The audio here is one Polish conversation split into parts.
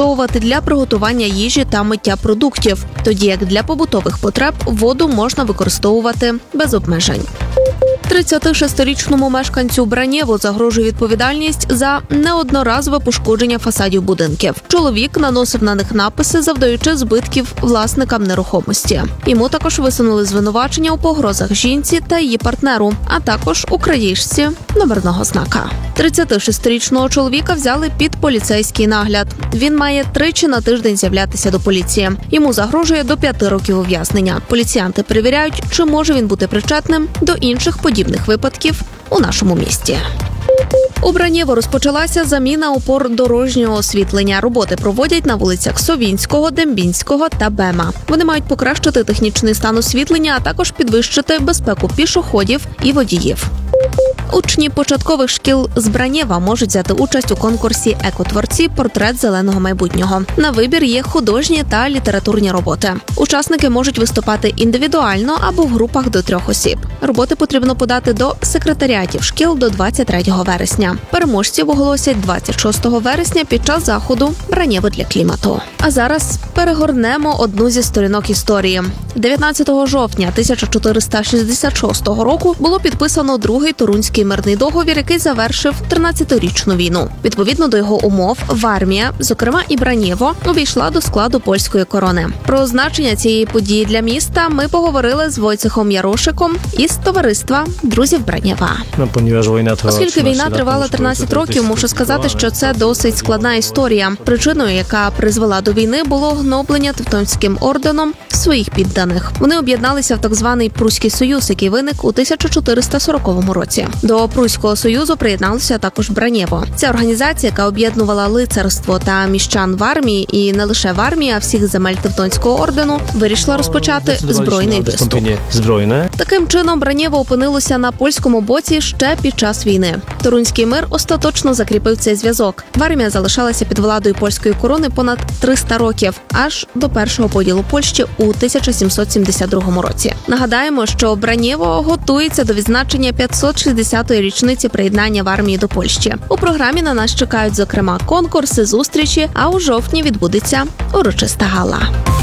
використовувати для приготування їжі та миття продуктів, тоді як для побутових потреб воду можна використовувати без обмежень. 36-річному мешканцю Бранєво загрожує відповідальність за неодноразове пошкодження фасадів будинків. Чоловік наносив на них написи, завдаючи збитків власникам нерухомості. Йому також висунули звинувачення у погрозах жінці та її партнеру, а також у крадіжці номерного знака. 36-річного чоловіка взяли під поліцейський нагляд. Він має тричі на тиждень з'являтися до поліції. Йому загрожує до 5 років ув'язнення. Поліціянти перевіряють, чи може він бути причетним до інших подібних випадків у нашому місті. У Бранєво розпочалася заміна опор дорожнього освітлення. Роботи проводять на вулицях Совінського, Дембінського та Бема. Вони мають покращити технічний стан освітлення, а також підвищити безпеку пішоходів і водіїв. Учні початкових шкіл з Бранєва можуть взяти участь у конкурсі «Екотворці. Портрет зеленого майбутнього». На вибір є художні та літературні роботи. Учасники можуть виступати індивідуально або в групах до 3 осіб. Роботи потрібно подати до секретаріатів шкіл до 23 вересня. Переможців оголосять 26 вересня під час заходу «Бранєво для клімату». А зараз перегорнемо одну зі сторінок історії. 19 жовтня 1466 року було підписано другий Торунський мирний договір, який завершив 13-річну війну. Відповідно до його умов, Вармія, зокрема і Бранєво, увійшла до складу польської корони. Про значення цієї події для міста ми поговорили з Войцехом Ярошиком із товариства «Друзів Бранєва». Оскільки війна тривала 13 років, мушу сказати, що це досить складна історія. Причиною, яка призвела до війни, було гноблення Тевтонським орденом своїх підданих. Вони об'єдналися в так званий Пруський Союз, який виник у 1440 році. До Пруського Союзу приєдналося також Бранєво. Ця організація, яка об'єднувала лицарство та міщан в армії, і не лише в армії, а всіх земель Тевтонського ордену, вирішила розпочати збройний виступ. Таким чином, Бранєво опинилося на польському боці ще під час війни. Торунський мир остаточно закріпив цей зв'язок. Вармія залишалася під владою польської корони понад 300 років, аж до першого поділу Польщі у 1772 році. Нагадаємо, що Бранєво готується до відзначення 560-ї річниці приєднання Вармії до Польщі. У програмі на нас чекають, зокрема, конкурси, зустрічі, а у жовтні відбудеться урочиста гала.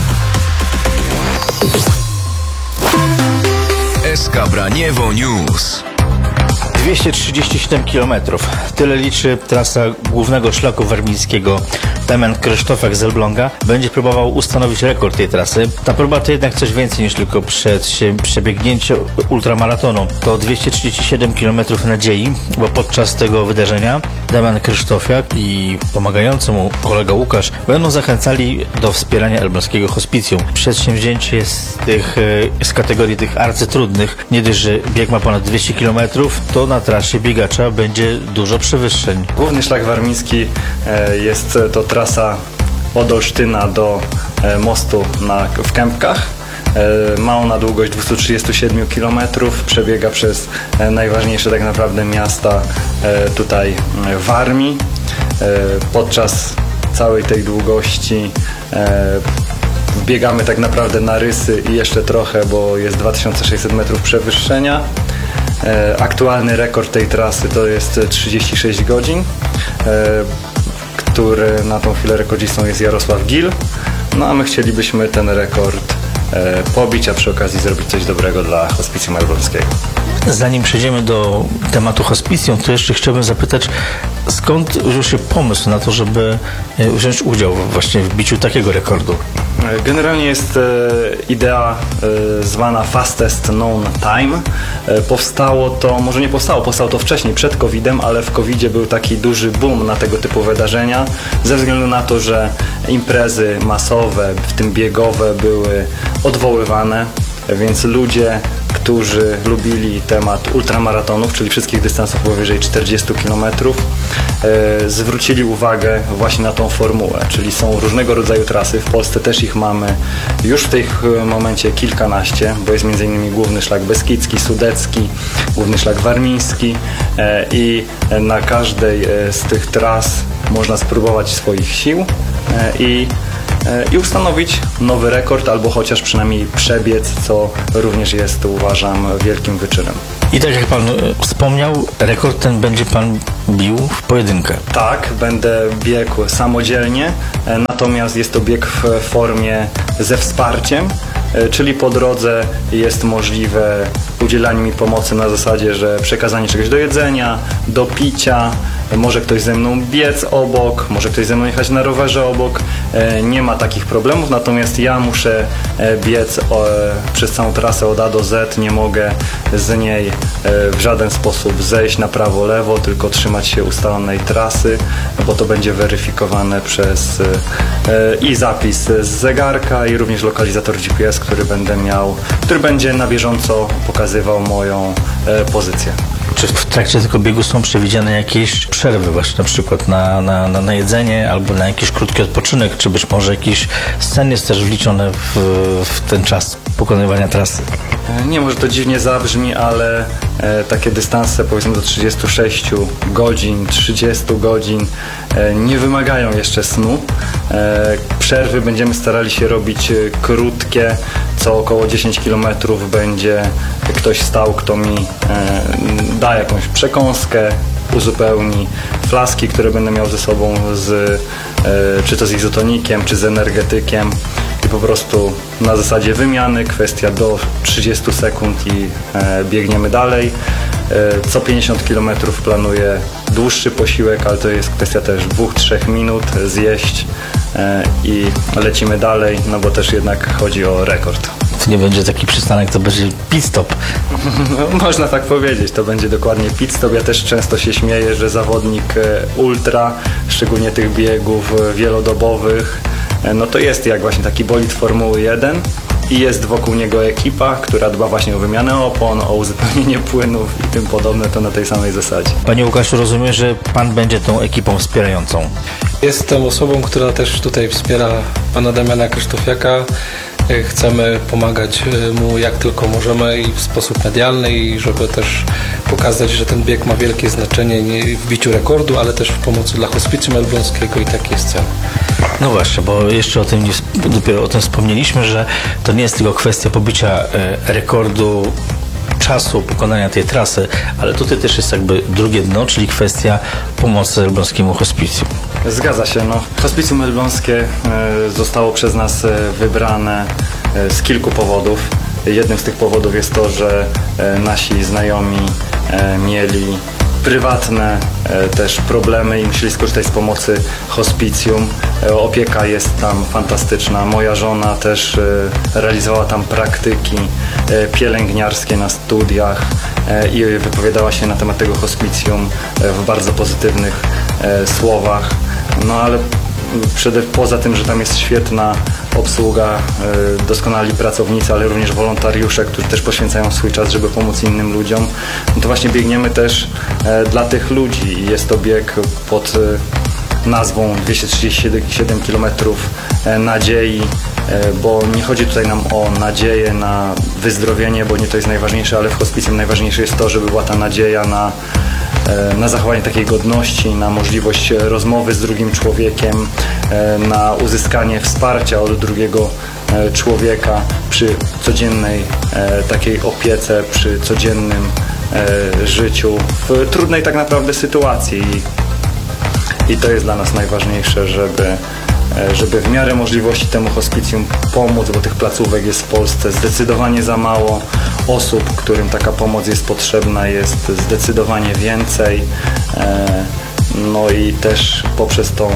SK Braniewo News. 237 km. Tyle liczy trasa głównego szlaku warmińskiego Temen-Krysztofek z Elbląga. Będzie próbował ustanowić rekord tej trasy. Ta próba to jednak coś więcej niż tylko przebiegnięcie ultramaratonu. To 237 km nadziei, bo podczas tego wydarzenia Temen-Krysztofiak i pomagający mu kolega Łukasz będą zachęcali do wspierania elbląskiego hospicjum. Przedsięwzięcie jest z kategorii tych arcytrudnych. Nie dość, że bieg ma ponad 200 km, to na trasie biegacza będzie dużo przewyższeń. Główny szlak warmiński jest to trasa od Olsztyna do mostu w Kępkach. Ma ona długość 237 km, przebiega przez najważniejsze tak naprawdę miasta tutaj Warmii. Podczas całej tej długości biegamy tak naprawdę na rysy i jeszcze trochę, bo jest 2600 metrów przewyższenia. Aktualny rekord tej trasy to jest 36 godzin, który na tą chwilę rekordzistą jest Jarosław Gil. No a my chcielibyśmy ten rekord pobić, a przy okazji zrobić coś dobrego dla Hospicjum Elbląskiego. Zanim przejdziemy do tematu hospicjum, to jeszcze chciałbym zapytać, skąd wziął się pomysł na to, żeby wziąć udział właśnie w biciu takiego rekordu? Generalnie jest idea zwana Fastest Known Time. Powstało to, może nie powstało to wcześniej, przed COVID-em, ale w COVID-zie był taki duży boom na tego typu wydarzenia, ze względu na to, że imprezy masowe, w tym biegowe, były odwoływane, więc ludzie, którzy lubili temat ultramaratonów, czyli wszystkich dystansów powyżej 40 km, zwrócili uwagę właśnie na tą formułę, czyli są różnego rodzaju trasy, w Polsce też ich mamy już w tym momencie kilkanaście, bo jest m.in. główny szlak beskidzki, sudecki, główny szlak warmiński i na każdej z tych tras można spróbować swoich sił i i ustanowić nowy rekord, albo chociaż przynajmniej przebiec, co również jest, uważam, wielkim wyczynem. I tak jak pan wspomniał, rekord ten będzie pan bił w pojedynkę. Tak, będę biegł samodzielnie, natomiast jest to bieg w formie ze wsparciem, czyli po drodze jest możliwe udzielanie mi pomocy na zasadzie, że przekazanie czegoś do jedzenia, do picia, może ktoś ze mną biec obok, może ktoś ze mną jechać na rowerze obok. Nie ma takich problemów, natomiast ja muszę biec przez całą trasę od A do Z, nie mogę z niej w żaden sposób zejść na prawo, lewo, tylko trzymać się ustalonej trasy, bo to będzie weryfikowane przez i zapis z zegarka, i również lokalizator GPS, który będzie na bieżąco pokazywał moją pozycję. Czy w trakcie tego biegu są przewidziane jakieś przerwy właśnie na przykład na jedzenie albo na jakiś krótki odpoczynek, czy być może jakiś sen jest też wliczony w ten czas pokonywania trasy? Nie, może to dziwnie zabrzmi, ale takie dystanse powiedzmy do 36 godzin, 30 godzin nie wymagają jeszcze snu. Przerwy będziemy starali się robić krótkie, co około 10 km będzie ktoś stał, kto mi da jakąś przekąskę, uzupełni flaski, które będę miał ze sobą, czy to z izotonikiem, czy z energetykiem, i po prostu na zasadzie wymiany, kwestia do 30 sekund i biegniemy dalej. Co 50 km planuję dłuższy posiłek, ale to jest kwestia też 2-3 minut, zjeść i lecimy dalej, no bo też jednak chodzi o rekord. To nie będzie taki przystanek, to będzie pit stop. No, można tak powiedzieć, to będzie dokładnie pit stop. Ja też często się śmieję, że zawodnik ultra, szczególnie tych biegów wielodobowych, no to jest jak właśnie taki bolid Formuły 1 i jest wokół niego ekipa, która dba właśnie o wymianę opon, o uzupełnienie płynów i tym podobne, to na tej samej zasadzie. Panie Łukaszu, rozumiem, że pan będzie tą ekipą wspierającą. Jestem osobą, która też tutaj wspiera pana Damiana Krzysztofiaka. Chcemy pomagać mu jak tylko możemy i w sposób medialny, i żeby też pokazać, że ten bieg ma wielkie znaczenie nie w biciu rekordu, ale też w pomocy dla Hospicjum Elbląskiego, i taki jest cel. No właśnie, bo jeszcze dopiero o tym wspomnieliśmy, że to nie jest tylko kwestia pobicia rekordu czasu pokonania tej trasy, ale tutaj też jest jakby drugie dno, czyli kwestia pomocy elbląskiemu hospicjum. Zgadza się. No, Hospicjum Elbląskie zostało przez nas wybrane z kilku powodów. Jednym z tych powodów jest to, że nasi znajomi mieli prywatne też problemy i musieli skorzystać z pomocy hospicjum. Opieka jest tam fantastyczna. Moja żona też realizowała tam praktyki pielęgniarskie na studiach i wypowiadała się na temat tego hospicjum w bardzo pozytywnych słowach. No ale poza tym, że tam jest świetna obsługa, doskonali pracownicy, ale również wolontariusze, którzy też poświęcają swój czas, żeby pomóc innym ludziom, no to właśnie biegniemy też dla tych ludzi. Jest to bieg pod nazwą 237 km nadziei, bo nie chodzi tutaj nam o nadzieję na wyzdrowienie, bo nie to jest najważniejsze, ale w hospicjum najważniejsze jest to, żeby była ta nadzieja na zachowanie takiej godności, na możliwość rozmowy z drugim człowiekiem, na uzyskanie wsparcia od drugiego człowieka przy codziennej takiej opiece, przy codziennym życiu, w trudnej tak naprawdę sytuacji. I to jest dla nas najważniejsze, żeby w miarę możliwości temu hospicjum pomóc, bo tych placówek jest w Polsce zdecydowanie za mało. Osób, którym taka pomoc jest potrzebna, jest zdecydowanie więcej. No i też poprzez tą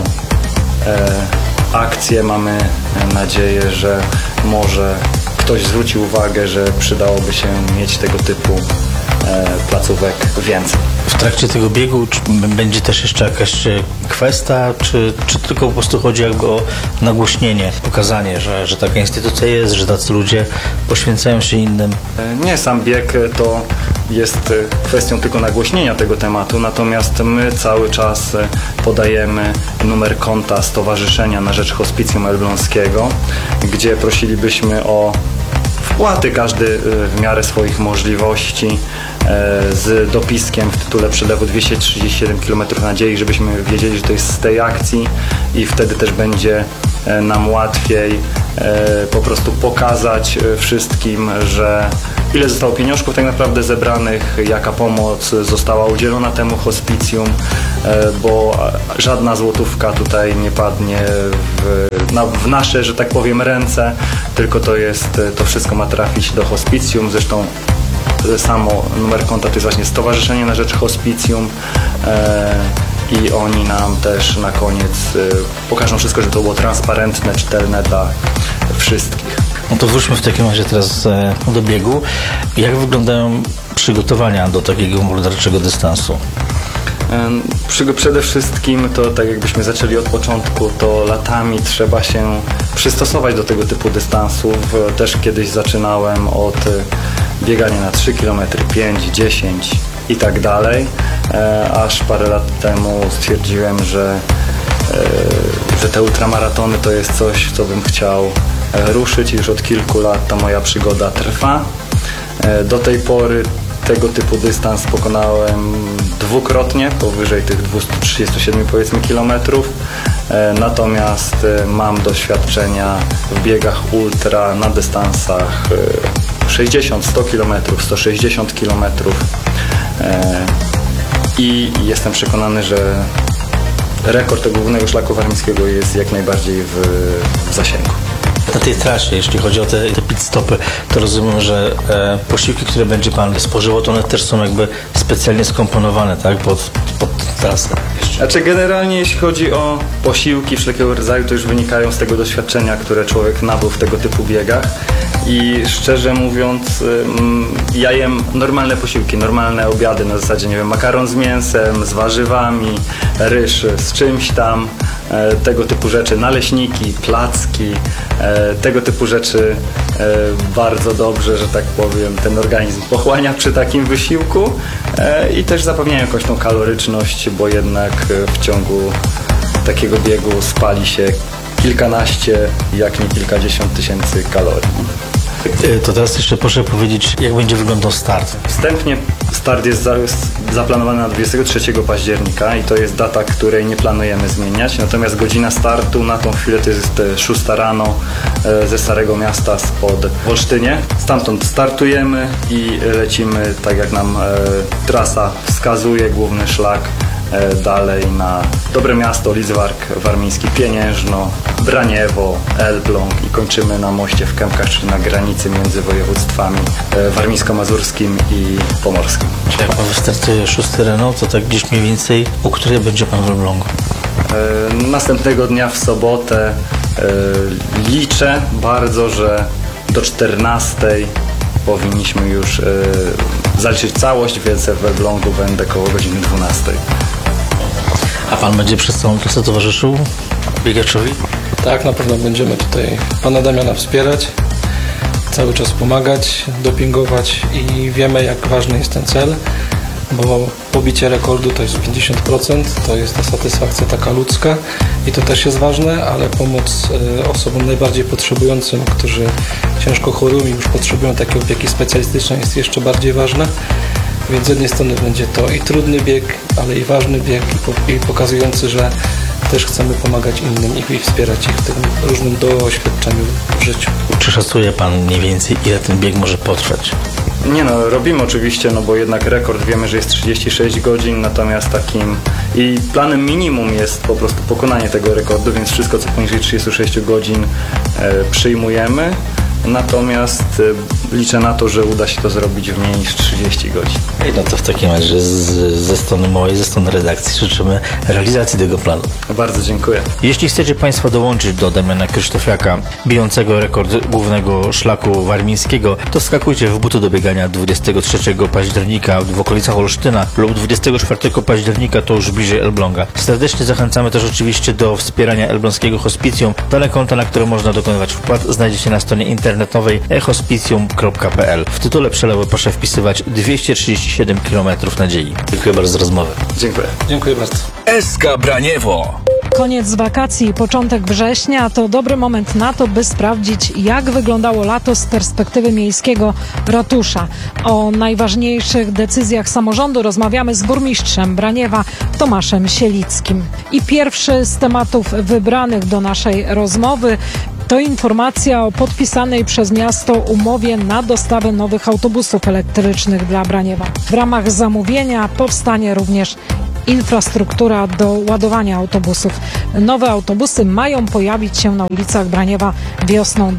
akcję mamy nadzieję, że może ktoś zwróci uwagę, że przydałoby się mieć tego typu placówek więcej. W trakcie tego biegu będzie też jeszcze jakaś kwestia, czy tylko po prostu chodzi jakby o nagłośnienie, pokazanie, że taka instytucja jest, że tacy ludzie poświęcają się innym? Nie, sam bieg to jest kwestią tylko nagłośnienia tego tematu, natomiast my cały czas podajemy numer konta Stowarzyszenia na rzecz Hospicjum Elbląskiego, gdzie prosilibyśmy o wpłaty, każdy w miarę swoich możliwości, z dopiskiem w tytule przelewu 237 km nadziei, żebyśmy wiedzieli, że to jest z tej akcji, i wtedy też będzie nam łatwiej po prostu pokazać wszystkim, że ile zostało pieniążków tak naprawdę zebranych, jaka pomoc została udzielona temu hospicjum, bo żadna złotówka tutaj nie padnie w nasze, że tak powiem, ręce, tylko to wszystko ma trafić do hospicjum. Zresztą samo numer konta to jest właśnie Stowarzyszenie na Rzecz Hospicjum i oni nam też na koniec pokażą wszystko, żeby to było transparentne, czytelne dla wszystkich. No to wróćmy w takim razie teraz do biegu. Jak wyglądają przygotowania do takiego morderczego dystansu? Przede wszystkim to tak jakbyśmy zaczęli od początku, to latami trzeba się przystosować do tego typu dystansów. Też kiedyś zaczynałem od biegania na 3 km, 5, 10 i tak dalej, aż parę lat temu stwierdziłem, że te ultramaratony to jest coś, w co bym chciał ruszyć. Już od kilku lat ta moja przygoda trwa. Do tej pory tego typu dystans pokonałem dwukrotnie, powyżej tych 237 powiedzmy kilometrów. Natomiast mam doświadczenia w biegach ultra na dystansach 60, 100 km, 160 km i jestem przekonany, że rekord tego głównego szlaku warmińskiego jest jak najbardziej w zasięgu. Na tej trasie, jeśli chodzi o te pit stopy, to rozumiem, że posiłki, które będzie Pan spożywał, to one też są jakby specjalnie skomponowane, tak, pod trasę. Znaczy generalnie jeśli chodzi o posiłki wszelkiego rodzaju, to już wynikają z tego doświadczenia, które człowiek nabył w tego typu biegach i szczerze mówiąc ja jem normalne posiłki, normalne obiady na zasadzie, nie wiem, makaron z mięsem, z warzywami, ryż z czymś tam, tego typu rzeczy, naleśniki, placki, tego typu rzeczy bardzo dobrze, że tak powiem, ten organizm pochłania przy takim wysiłku i też zapewniają jakąś tą kaloryczność, bo jednak w ciągu takiego biegu spali się kilkanaście, jak nie kilkadziesiąt tysięcy kalorii. To teraz jeszcze proszę powiedzieć, jak będzie wyglądał start. Wstępnie start jest zaplanowany na 23 października i to jest data, której nie planujemy zmieniać. Natomiast godzina startu na tą chwilę to jest 6 rano ze Starego Miasta spod Wolsztynie. Stamtąd startujemy i lecimy tak jak nam trasa wskazuje, główny szlak dalej na Dobre Miasto, Lidzbark Warmiński, Pieniężno, Braniewo, Elbląg i kończymy na moście w Kępkach, czyli na granicy między województwami warmińsko-mazurskim i pomorskim. Czy jak Pan wystartuje 6 rano, to tak gdzieś mniej więcej, o której będzie Pan w Elblągu? Następnego dnia w sobotę liczę bardzo, że do 14 powinniśmy już zaliczyć całość, więc w Elblągu będę koło godziny 12. A Pan będzie przez całą trasę towarzyszył biegaczowi? Tak, na pewno będziemy tutaj Pana Damiana wspierać, cały czas pomagać, dopingować i wiemy, jak ważny jest ten cel, bo pobicie rekordu to jest 50%, to jest ta satysfakcja taka ludzka i to też jest ważne, ale pomoc osobom najbardziej potrzebującym, którzy ciężko chorują i już potrzebują takiej opieki specjalistycznej, jest jeszcze bardziej ważna. Więc z jednej strony będzie to i trudny bieg, ale i ważny bieg i pokazujący, że też chcemy pomagać innym i wspierać ich w tym różnym doświadczeniu w życiu. Czy szacuje Pan mniej więcej, ile ten bieg może potrwać? Nie no, robimy oczywiście, no bo jednak rekord wiemy, że jest 36 godzin, natomiast takim i planem minimum jest po prostu pokonanie tego rekordu, więc wszystko co poniżej 36 godzin przyjmujemy. Natomiast liczę na to, że uda się to zrobić w mniej niż 30 godzin. No to w takim razie ze strony mojej, ze strony redakcji życzymy realizacji tego planu. Bardzo dziękuję. Jeśli chcecie Państwo dołączyć do Damiana Krzysztofiaka, bijącego rekord głównego szlaku warmińskiego, to wskakujcie w buty do biegania 23 października w okolicach Olsztyna lub 24 października to już bliżej Elbląga. Serdecznie zachęcamy też oczywiście do wspierania elbląskiego hospicjum. Dane konta, na które można dokonywać wpłat, znajdziecie na stronie internetowej ehospicjum.pl. W tytule przelewu proszę wpisywać 237 km nadziei. Dziękuję bardzo za rozmowę. Dziękuję. Dziękuję bardzo. SK Braniewo. Koniec wakacji i początek września to dobry moment na to, by sprawdzić, jak wyglądało lato z perspektywy miejskiego ratusza. O najważniejszych decyzjach samorządu rozmawiamy z burmistrzem Braniewa Tomaszem Sielickim. I pierwszy z tematów wybranych do naszej rozmowy to informacja o podpisanej przez miasto umowie na dostawę nowych autobusów elektrycznych dla Braniewa. W ramach zamówienia powstanie również infrastruktura do ładowania autobusów. Nowe autobusy mają pojawić się na ulicach Braniewa wiosną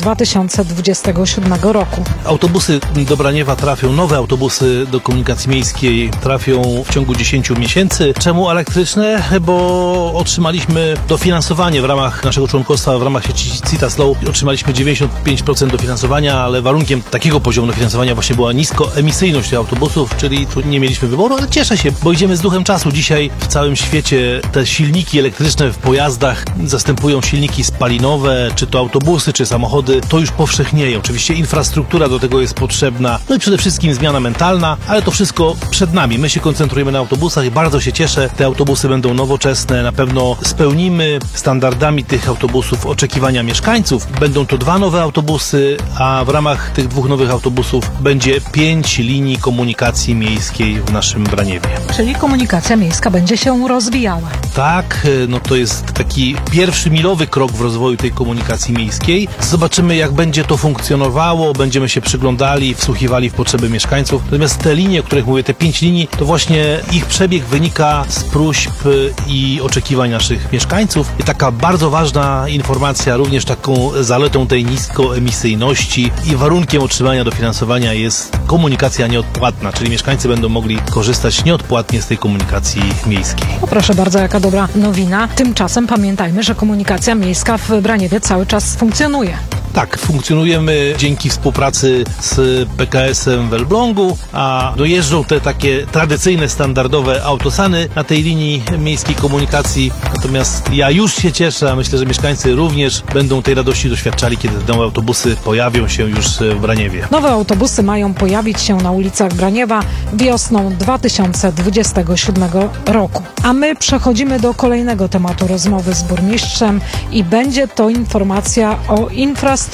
2027 roku. Autobusy do Braniewa trafią, nowe autobusy do komunikacji miejskiej trafią w ciągu 10 miesięcy. Czemu elektryczne? Bo otrzymaliśmy dofinansowanie w ramach naszego członkostwa, w ramach sieci Citaslow. Otrzymaliśmy 95% dofinansowania, ale warunkiem takiego poziomu dofinansowania właśnie była niskoemisyjność tych autobusów, czyli tu nie mieliśmy wyboru, ale cieszę się, bo idziemy z duchem czasu. Dzisiaj w całym świecie te silniki elektryczne w pojazdach zastępują silniki spalinowe, czy to autobusy, czy samochody. To już powszechnieje. Oczywiście infrastruktura do tego jest potrzebna. No i przede wszystkim zmiana mentalna, ale to wszystko przed nami. My się koncentrujemy na autobusach i bardzo się cieszę. Te autobusy będą nowoczesne. Na pewno spełnimy standardami tych autobusów oczekiwania mieszkańców. Będą to 2 nowe autobusy, a w ramach tych 2 nowych autobusów będzie 5 linii komunikacji miejskiej w naszym Braniewie. Czyli komunikacja miejska będzie się rozwijała. Tak, no to jest taki pierwszy milowy krok w rozwoju tej komunikacji miejskiej. Zobaczymy, jak będzie to funkcjonowało, będziemy się przyglądali, wsłuchiwali w potrzeby mieszkańców. Natomiast te linie, o których mówię, te 5 linii, to właśnie ich przebieg wynika z próśb i oczekiwań naszych mieszkańców. I taka bardzo ważna informacja, również taką zaletą tej niskoemisyjności i warunkiem otrzymania dofinansowania jest komunikacja nieodpłatna, czyli mieszkańcy będą mogli korzystać nieodpłatnie z tej komunikacji miejskiej. O, proszę bardzo, jaka dobra nowina. Tymczasem pamiętajmy, że komunikacja miejska w Braniewie cały czas funkcjonuje. Tak, funkcjonujemy dzięki współpracy z PKS-em w Elblągu, a dojeżdżą te takie tradycyjne, standardowe autosany na tej linii miejskiej komunikacji. Natomiast ja już się cieszę, a myślę, że mieszkańcy również będą tej radości doświadczali, kiedy te nowe autobusy pojawią się już w Braniewie. Nowe autobusy mają pojawić się na ulicach Braniewa wiosną 2027 roku. A my przechodzimy do kolejnego tematu rozmowy z burmistrzem i będzie to informacja o infrastrukturze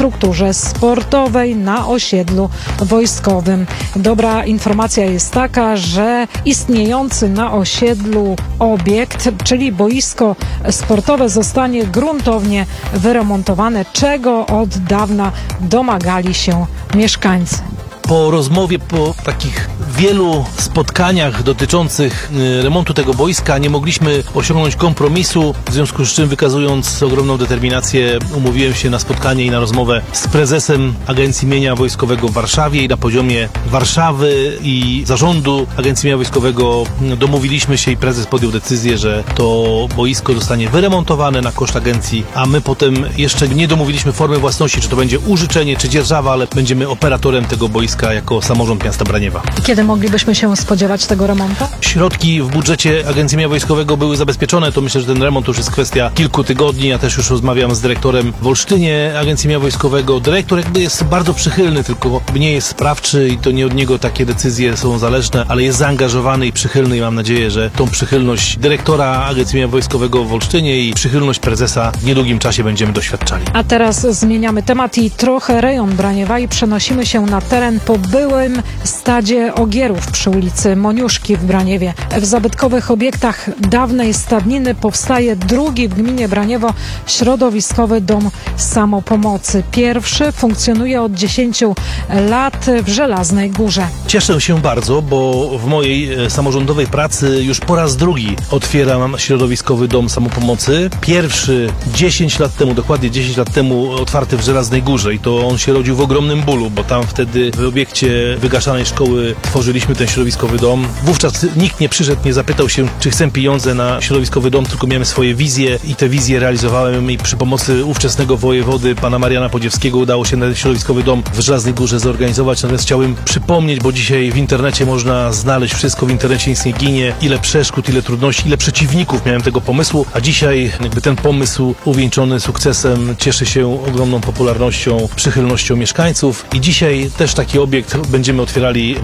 sportowej na osiedlu wojskowym. Dobra informacja jest taka, że istniejący na osiedlu obiekt, czyli boisko sportowe, zostanie gruntownie wyremontowane, czego od dawna domagali się mieszkańcy. Po rozmowie, po takich wielu spotkaniach dotyczących remontu tego boiska nie mogliśmy osiągnąć kompromisu, w związku z czym, wykazując ogromną determinację, umówiłem się na spotkanie i na rozmowę z prezesem Agencji Mienia Wojskowego w Warszawie i na poziomie Warszawy i zarządu Agencji Mienia Wojskowego domówiliśmy się i prezes podjął decyzję, że to boisko zostanie wyremontowane na koszt agencji, a my potem jeszcze nie domówiliśmy formy własności, czy to będzie użyczenie, czy dzierżawa, ale będziemy operatorem tego boiska jako samorząd miasta Braniewa. Kiedy moglibyśmy się spodziewać tego remontu? Środki w budżecie Agencji Mienia Wojskowego były zabezpieczone, to myślę, że ten remont już jest kwestia kilku tygodni. Ja też już rozmawiam z dyrektorem w Olsztynie Agencji Mienia Wojskowego. Dyrektor jakby jest bardzo przychylny, tylko nie jest sprawczy i to nie od niego takie decyzje są zależne, ale jest zaangażowany i przychylny i mam nadzieję, że tą przychylność dyrektora Agencji Mienia Wojskowego w Olsztynie i przychylność prezesa w niedługim czasie będziemy doświadczali. A teraz zmieniamy temat i trochę rejon Braniewa i przenosimy się na teren po byłym stadzie ogierów przy ulicy Moniuszki w Braniewie. W zabytkowych obiektach dawnej stadniny powstaje drugi w gminie Braniewo środowiskowy dom samopomocy. Pierwszy funkcjonuje od 10 lat w Żelaznej Górze. Cieszę się bardzo, bo w mojej samorządowej pracy już po raz drugi otwieram środowiskowy dom samopomocy. Pierwszy 10 lat temu, dokładnie 10 lat temu otwarty w Żelaznej Górze i to on się rodził w ogromnym bólu, bo tam wtedy w obiekcie wygaszanej szkoły tworzyliśmy ten środowiskowy dom. Wówczas nikt nie przyszedł, nie zapytał się, czy chcę pieniądze na środowiskowy dom, tylko miałem swoje wizje i te wizje realizowałem i przy pomocy ówczesnego wojewody, pana Mariana Podziewskiego, udało się ten środowiskowy dom w Żelaznej Górze zorganizować. Natomiast chciałem przypomnieć, bo dzisiaj w internecie można znaleźć wszystko, w internecie nic nie ginie, ile przeszkód, ile trudności, ile przeciwników miałem tego pomysłu, a dzisiaj jakby ten pomysł uwieńczony sukcesem cieszy się ogromną popularnością, przychylnością mieszkańców i dzisiaj też taki obiekt będziemy otwierali w Braniewie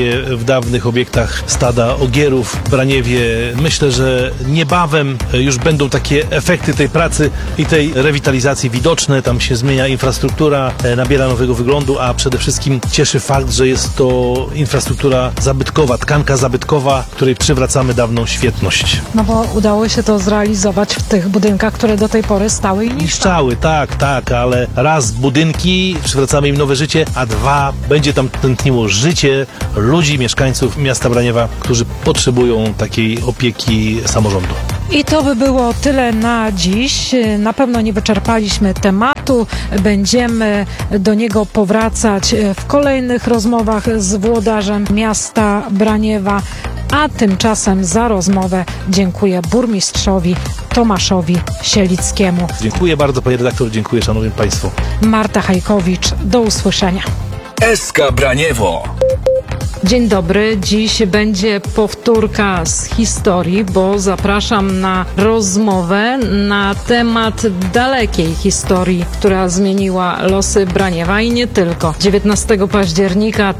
Braniewie, w dawnych obiektach stada ogierów w Braniewie. Myślę, że niebawem już będą takie efekty tej pracy i tej rewitalizacji widoczne. Tam się zmienia infrastruktura, nabiera nowego wyglądu, a przede wszystkim cieszy fakt, że jest to infrastruktura zabytkowa, tkanka zabytkowa, której przywracamy dawną świetność. No bo udało się to zrealizować w tych budynkach, które do tej pory stały i Niszczały, tak, ale raz budynki, przywracamy im nowe życie, a dwa, będzie tam tętniło życie ludzi, mieszkańców miasta Braniewa, którzy potrzebują takiej opieki samorządu. I to by było tyle na dziś. Na pewno nie wyczerpaliśmy tematu. Będziemy do niego powracać w kolejnych rozmowach z włodarzem miasta Braniewa. A tymczasem za rozmowę dziękuję burmistrzowi Tomaszowi Sielickiemu. Dziękuję bardzo, panie redaktor, dziękuję szanownym państwu. Marta Hajkowicz, do usłyszenia. SK Braniewo. Dzień dobry. Dziś będzie powtórka z historii, bo zapraszam na rozmowę na temat dalekiej historii, która zmieniła losy Braniewa i nie tylko. 19 października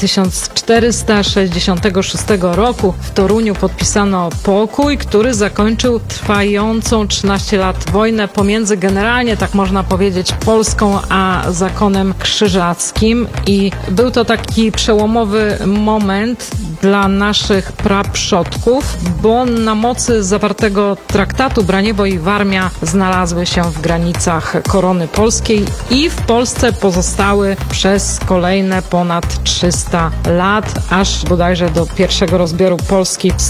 1466 roku w Toruniu podpisano pokój, który zakończył trwającą 13 lat wojnę pomiędzy generalnie, tak można powiedzieć, Polską a zakonem krzyżackim i był to taki przełomowy moment dla naszych praprzodków, bo na mocy zawartego traktatu Braniewo i Warmia znalazły się w granicach korony polskiej i w Polsce pozostały przez kolejne ponad 300 lat, aż bodajże do pierwszego rozbioru Polski z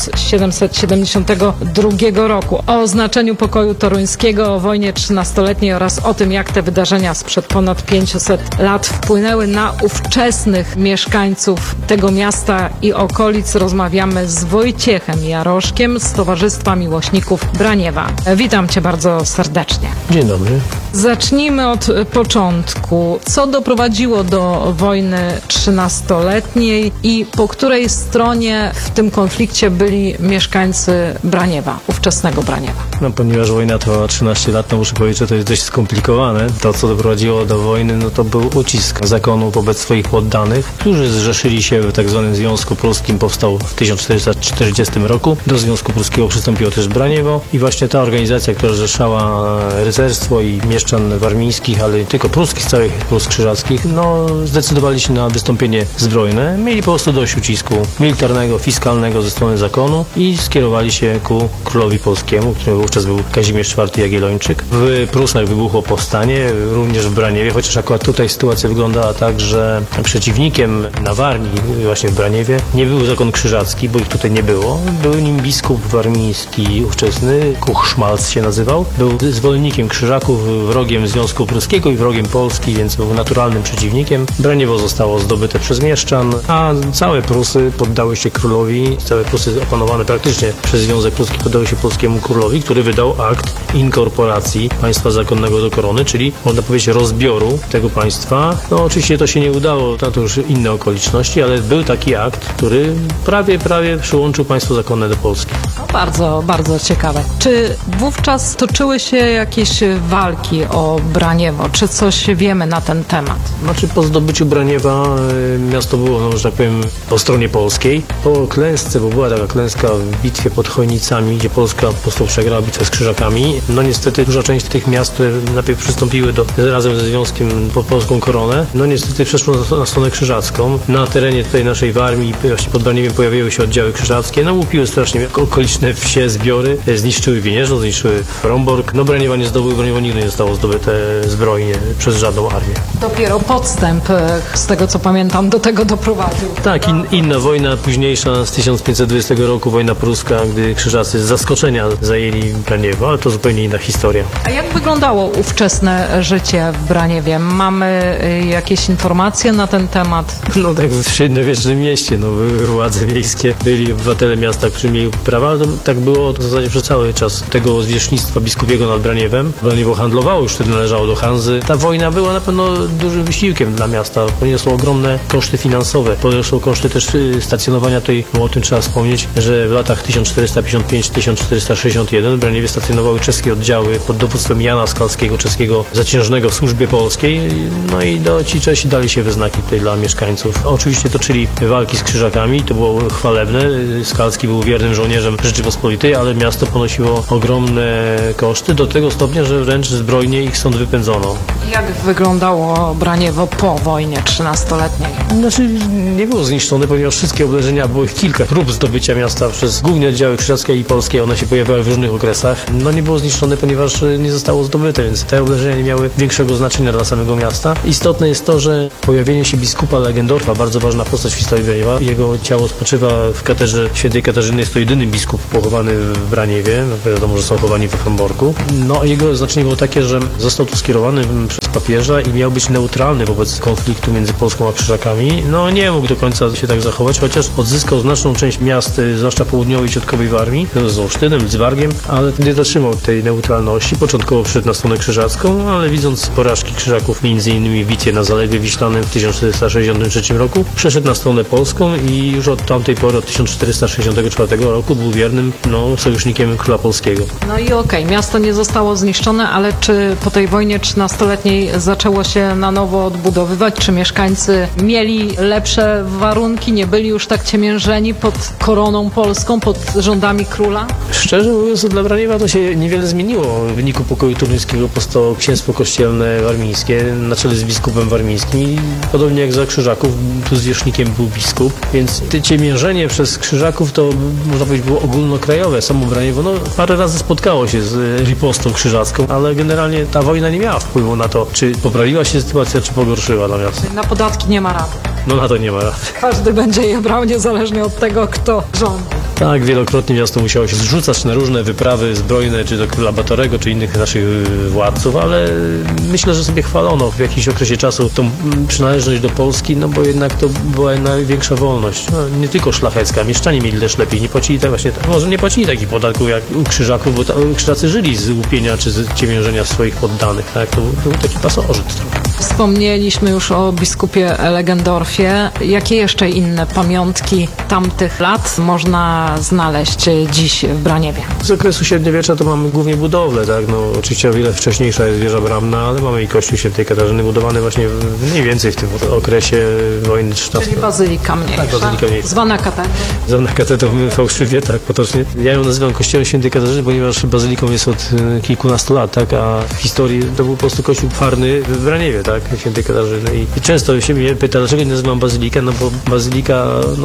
1772 roku. O znaczeniu pokoju toruńskiego, o wojnie 13-letniej oraz o tym, jak te wydarzenia sprzed ponad 500 lat wpłynęły na ówczesnych mieszkańców tego miasta i okolic, rozmawiamy z Wojciechem Jaroszkiem z Towarzystwa Miłośników Braniewa. Witam Cię bardzo serdecznie. Dzień dobry. Zacznijmy od początku. Co doprowadziło do wojny 13-letniej i po której stronie w tym konflikcie byli mieszkańcy Braniewa, ówczesnego Braniewa? No, ponieważ wojna trwała 13 lat, to muszę powiedzieć, że to jest dość skomplikowane. To, co doprowadziło do wojny, no to był ucisk zakonu wobec swoich poddanych, którzy zrzeszyli się w tak zwanym Związku Pruskim. Powstał w 1440 roku. Do Związku Pruskiego przystąpiło też Braniewo i właśnie ta organizacja, która zrzeszała rycerstwo i mieszczan warmińskich, ale nie tylko pruskich, całych Prus krzyżackich, no zdecydowali się na wystąpienie zbrojne. Mieli po prostu dość ucisku militarnego, fiskalnego ze strony zakonu i skierowali się ku królowi polskiemu, którym wówczas był Kazimierz IV Jagiellończyk. W Prusach wybuchło powstanie, również w Braniewie, chociaż akurat tutaj sytuacja wyglądała tak, że przeciwnikiem na Warmii, właśnie w Braniewie, nie był zakon krzyżacki, bo ich tutaj nie było. Był nim biskup warmiński ówczesny, Kuchszmalc się nazywał. Był zwolennikiem krzyżaków, wrogiem Związku Pruskiego i wrogiem Polski, więc był naturalnym przeciwnikiem. Braniewo zostało zdobyte przez mieszczan, a całe Prusy poddały się królowi. Całe Prusy opanowane praktycznie przez Związek Pruski poddały się polskiemu królowi, który wydał akt inkorporacji państwa zakonnego do korony, czyli można powiedzieć rozbioru tego państwa. No oczywiście to się nie udało, to już inne okoliczności, ale był taki akt, który prawie przyłączył państwo zakonne do Polski. No, bardzo, bardzo ciekawe. Czy wówczas toczyły się jakieś walki o Braniewo? Czy coś wiemy na ten temat? Znaczy po zdobyciu Braniewa miasto było, no, że tak powiem, po stronie polskiej. Po klęsce, bo była taka klęska w bitwie pod Chojnicami, gdzie Polska po prostu przegrała bitwę z Krzyżakami. No niestety duża część tych miast, które najpierw przystąpiły razem ze Związkiem po polską koronę, no niestety przeszło na stronę krzyżacką. Na terenie tutaj naszej Warmii, właśnie pod Braniewem pojawiły się oddziały krzyżackie, no łupiły strasznie okoliczne wsie, zbiory, zniszczyły Wienieżno, zniszczyły Frombork. No Braniewa nie zdobył, Braniewo nigdy nie zostało zdobyte zbrojnie przez żadną armię. Dopiero podstęp, z tego co pamiętam, do tego doprowadził. Tak, inna wojna późniejsza z 1520 roku, wojna pruska, gdy krzyżacy z zaskoczenia zajęli Braniewo, ale to zupełnie inna historia. A jak wyglądało ówczesne życie w Braniewie? Mamy jakieś informacje na ten temat? No tak w średniowiecznym mieście, no były władze miejskie, byli obywatele miasta, którzy mieli prawa, to tak było w zasadzie przez cały czas tego zwierzchnictwa biskupiego nad Braniewem. Braniewo handlowało już wtedy należało do Hanzy. Ta wojna była na pewno dużym wysiłkiem dla miasta. Poniosło ogromne koszty finansowe, poniosło koszty też stacjonowania tutaj, bo o tym trzeba wspomnieć, że w latach 1455-1461 w Braniewie stacjonowały czeskie oddziały pod dowództwem Jana Skalskiego, czeskiego zaciężnego w służbie polskiej. No i ci Czesi dali się we znaki tutaj dla mieszkańców. Oczywiście toczyli walki z Krzyżakami, to było chwalebne. Skalski był wiernym żołnierzem Rzeczypospolitej, ale miasto ponosiło ogromne koszty do tego stopnia, że wręcz zbrojnie ich stąd wypędzono. Jak wyglądało Braniewo po wojnie 13-letniej? Znaczy nie było zniszczone, ponieważ wszystkie oblężenia, było ich kilka prób zdobycia miasta przez głównie oddziały krzyżackie i polskie, one się pojawiały w różnych okresach. No nie było zniszczone, ponieważ nie zostało zdobyte, więc te oblężenia nie miały większego znaczenia dla samego miasta. Istotne jest to, że pojawienie się biskupa Legendorfa, bardzo ważna postać w historii Braniewa, jego ciało spoczywa w katedrze świętej Katarzyny, jest to jedyny biskup pochowany w Braniewie, wiadomo, że są chowani w Hamburgu. No jego znaczenie było takie, że został tu skierowany przez papieża i miał być neutralny wobec konfliktu między Polską a Krzyżakami. No nie mógł do końca się tak zachować, chociaż odzyskał znaczną część miast, zwłaszcza południowej i środkowej Warmii, z Olsztynem, Lidzbargiem, ale nie dotrzymał tej neutralności. Początkowo wszedł na stronę krzyżacką, ale widząc porażki Krzyżaków, m.in. bicie na Zalewie Wiślanym w 1463 roku, przeszedł na stronę polską i już od tamtej pory, od 1464 roku był wiernym sojusznikiem króla polskiego. No i okej, miasto nie zostało zniszczone, ale czy po tej wojnie 13-letniej zaczęło się na nowo odbudowywać? Czy mieszkańcy mieli lepsze warunki, nie byli już tak ciemiężeni pod koroną polską, pod rządami króla? Szczerze mówiąc, dla Braniewa to się niewiele zmieniło. W wyniku pokoju toruńskiego powstało księstwo kościelne warmińskie na czele z biskupem warmińskim i podobnie jak za Krzyżaków, tu zwierzchnikiem był biskup, więc te ciemiężenie przez Krzyżaków to można powiedzieć było ogólnokrajowe. Samo Braniewo parę razy spotkało się z ripostą krzyżacką, ale generalnie ta wojna nie miała wpływu na to, czy poprawiła się sytuacja, czy pogorszyła dla miasta. Na podatki nie ma rady. No na to nie ma rady. Każdy będzie je brał niezależnie od tego, kto rządzi. Tak, wielokrotnie miasto musiało się zrzucać na różne wyprawy zbrojne, czy do króla Batorego, czy innych naszych władców, ale myślę, że sobie chwalono w jakimś okresie czasu tą przynależność do Polski, no bo jednak to była największa wolność. No, nie tylko szlachecka, mieszczanie mieli też lepiej, nie płacili może nie płacili takich podatków jak u Krzyżaków, bo Krzyżacy żyli z łupienia czy z ciemiężenia swoich poddanych, tak? To był taki pasożyt trochę. Wspomnieliśmy już o biskupie Legendorfie. Jakie jeszcze inne pamiątki tamtych lat można znaleźć dziś w Braniewie? Z okresu średniowiecza to mamy głównie budowlę, tak? No, oczywiście o wiele wcześniejsza jest wieża bramna, ale mamy i kościół świętej Katarzyny budowany właśnie mniej więcej w tym okresie wojny 13. Czyli bazylika mniejsza. Tak, bazylika mniejsza. Zwana katedrą. Zwana katedrą w Fałszywie, tak, potocznie. Ja ją nazywam kościołem świętej Katarzyny, ponieważ bazyliką jest od kilkunastu lat, tak? A w historii to był po prostu kościół farny w Braniewie, tak? Świętej Katarzyny. I często się mnie pyta, dlaczego nie nazywam bazylikę, no bo bazylika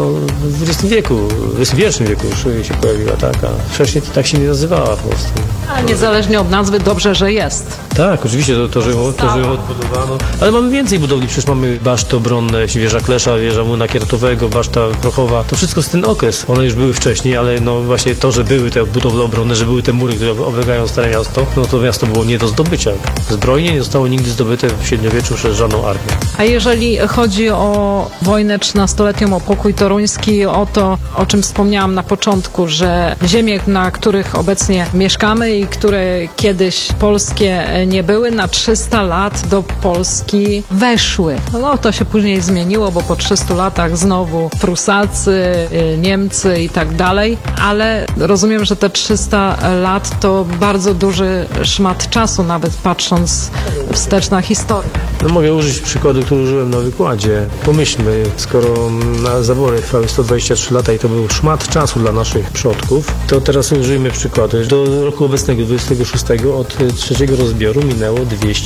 w XX wieku, w XXI wieku już się pojawiła, tak? A wcześniej to tak się nie nazywała po prostu. Ale niezależnie od nazwy, dobrze, że jest. Tak, oczywiście, to że ją odbudowano. Ale mamy więcej budowli, przecież mamy baszty obronne, wieża Klesza, wieża Młyna Kiertowego, baszta Prochowa. To wszystko jest ten okres. One już były wcześniej, ale właśnie to, że były te budowle obronne, że były te mury, które oblegają Stare Miasto, no to miasto było nie do zdobycia. Zbrojnie nie zostało nigdy zdobyte w średniowieczu przez żadną armię. A jeżeli chodzi o wojnę 13-letnią, o pokój toruński, o to, o czym wspomniałam na początku, że ziemie, na których obecnie mieszkamy i które kiedyś polskie nie były, na 300 lat do Polski weszły. No to się później zmieniło, bo po 300 latach znowu Prusacy, Niemcy i tak dalej, ale rozumiem, że te 300 lat to bardzo duży szmat czasu, nawet patrząc wstecz na historię. No mogę użyć przykładu, który użyłem na wykładzie. Pomyślmy, skoro na zabory trwały 123 lata i to był szmat czasu dla naszych przodków, to teraz użyjmy przykładu. Do roku obecnego, 26, od trzeciego rozbioru minęło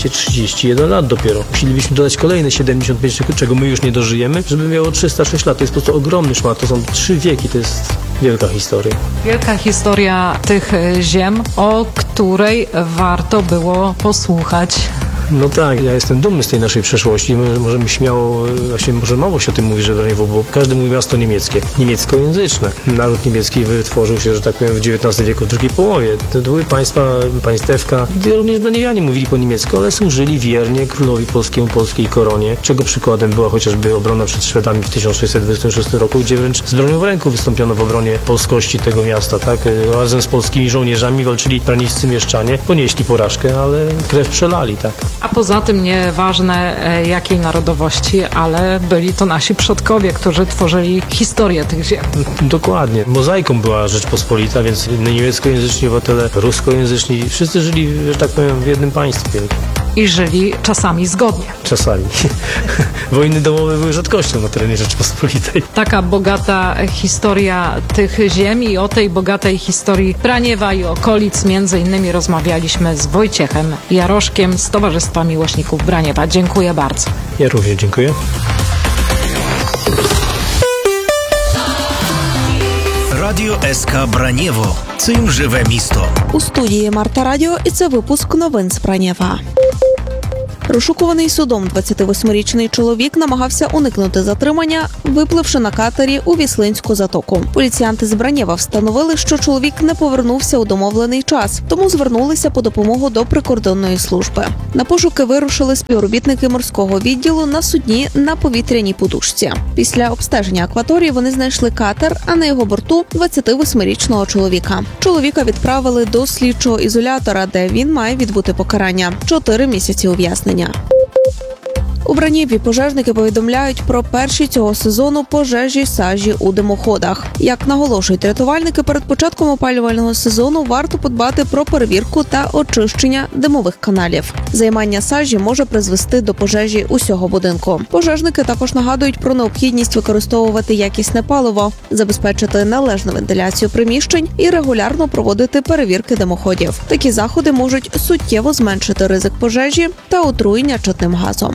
231 lat dopiero. Musielibyśmy dodać kolejne 75, czego my już nie dożyjemy, żeby miało 306 lat. To jest po prostu ogromny szmat. To są 3 wieki. To jest wielka historia. Wielka historia tych ziem, o której warto było posłuchać No tak, ja jestem dumny z tej naszej przeszłości. My możemy śmiało, właśnie może mało się o tym mówi, że Braniewo, bo każdy mówi miasto niemieckie, niemieckojęzyczne. Naród niemiecki wytworzył się, że tak powiem, w XIX wieku, w drugiej połowie. To były państewka, gdzie również braniewianie mówili po niemiecku, ale służyli wiernie królowi polskiemu, polskiej koronie, czego przykładem była chociażby obrona przed Szwedami w 1626 roku, gdzie wręcz z bronią w ręku wystąpiono w obronie polskości tego miasta, tak? Razem z polskimi żołnierzami walczyli braniscy mieszczanie, ponieśli porażkę, ale krew przelali, tak? A poza tym nieważne jakiej narodowości, ale byli to nasi przodkowie, którzy tworzyli historię tych ziem. Dokładnie. Mozaiką była Rzeczpospolita, więc niemieckojęzyczni obywatele, ruskojęzyczni, wszyscy żyli, że tak powiem, w jednym państwie. I żyli czasami zgodnie. Czasami. Wojny domowe były rzadkością na terenie Rzeczpospolitej. Taka bogata historia tych ziem i o tej bogatej historii Braniewa i okolic między innymi rozmawialiśmy z Wojciechem Jaroszkiem z Towarzystwa Miłośników Braniewa. Dziękuję bardzo. Ja również dziękuję. Радіо СК Бранєво. Цим живе місто. У студії Марта Радіо, і це випуск новин з Бранєва. Розшукуваний судом 28-річний чоловік намагався уникнути затримання, випливши на катері у Віслинську затоку. Поліціянти з Бранєва встановили, що чоловік не повернувся у домовлений час, тому звернулися по допомогу до прикордонної служби. На пошуки вирушили співробітники морського відділу на судні на повітряній подушці. Після обстеження акваторії вони знайшли катер, а на його борту 28-річного чоловіка. Чоловіка відправили до слідчого ізолятора, де він має відбути покарання – 4 місяці ув'язнення. У Бранєві пожежники повідомляють про перші цього сезону пожежі сажі у димоходах. Як наголошують рятувальники, перед початком опалювального сезону варто подбати про перевірку та очищення димових каналів. Займання сажі може призвести до пожежі усього будинку. Пожежники також нагадують про необхідність використовувати якісне паливо, забезпечити належну вентиляцію приміщень і регулярно проводити перевірки димоходів. Такі заходи можуть суттєво зменшити ризик пожежі та отруєння чадним газом.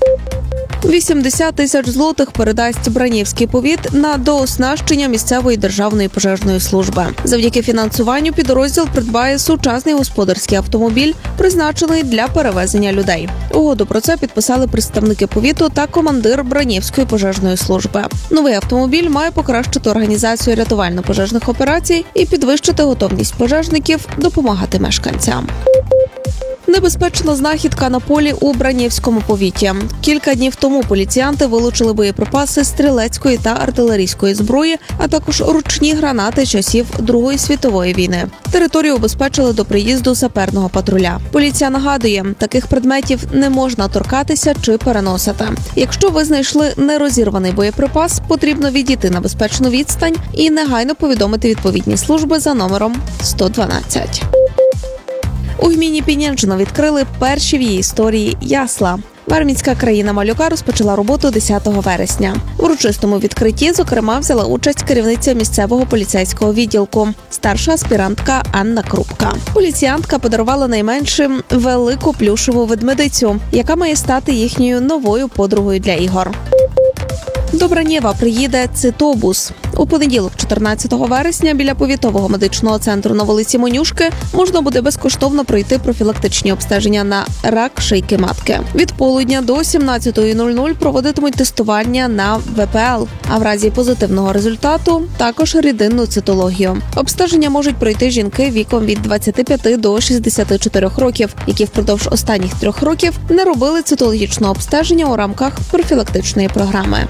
80 тисяч злотих передасть Бранєвський повіт на дооснащення місцевої державної пожежної служби. Завдяки фінансуванню підрозділ придбає сучасний господарський автомобіль, призначений для перевезення людей. Угоду про це підписали представники повіту та командир Бранєвської пожежної служби. Новий автомобіль має покращити організацію рятувально-пожежних операцій і підвищити готовність пожежників допомагати мешканцям. Небезпечна знахідка на полі у Бранєвському повіті. Кілька днів тому поліціянти вилучили боєприпаси стрілецької та артилерійської зброї, а також ручні гранати часів Другої світової війни. Територію обезпечили до приїзду саперного патруля. Поліція нагадує, таких предметів не можна торкатися чи переносити. Якщо ви знайшли нерозірваний боєприпас, потрібно відійти на безпечну відстань і негайно повідомити відповідні служби за номером 112. У гміні Пінянджино відкрили перші в її історії ясла. Вармінська країна малюка розпочала роботу 10 вересня. В урочистому відкритті, зокрема, взяла участь керівниця місцевого поліцейського відділку, старша аспірантка Анна Крупка. Поліціянтка подарувала найменшим велику плюшеву ведмедицю, яка має стати їхньою новою подругою для ігор. До Бранєва приїде цитобус. У понеділок, 14 вересня, біля повітового медичного центру на вулиці Монюшки можна буде безкоштовно пройти профілактичні обстеження на рак шийки матки. Від полудня до 17:00 проводитимуть тестування на ВПЛ, а в разі позитивного результату також рідинну цитологію. Обстеження можуть пройти жінки віком від 25 до 64 років, які впродовж останніх 3 років не робили цитологічного обстеження у рамках профілактичної програми.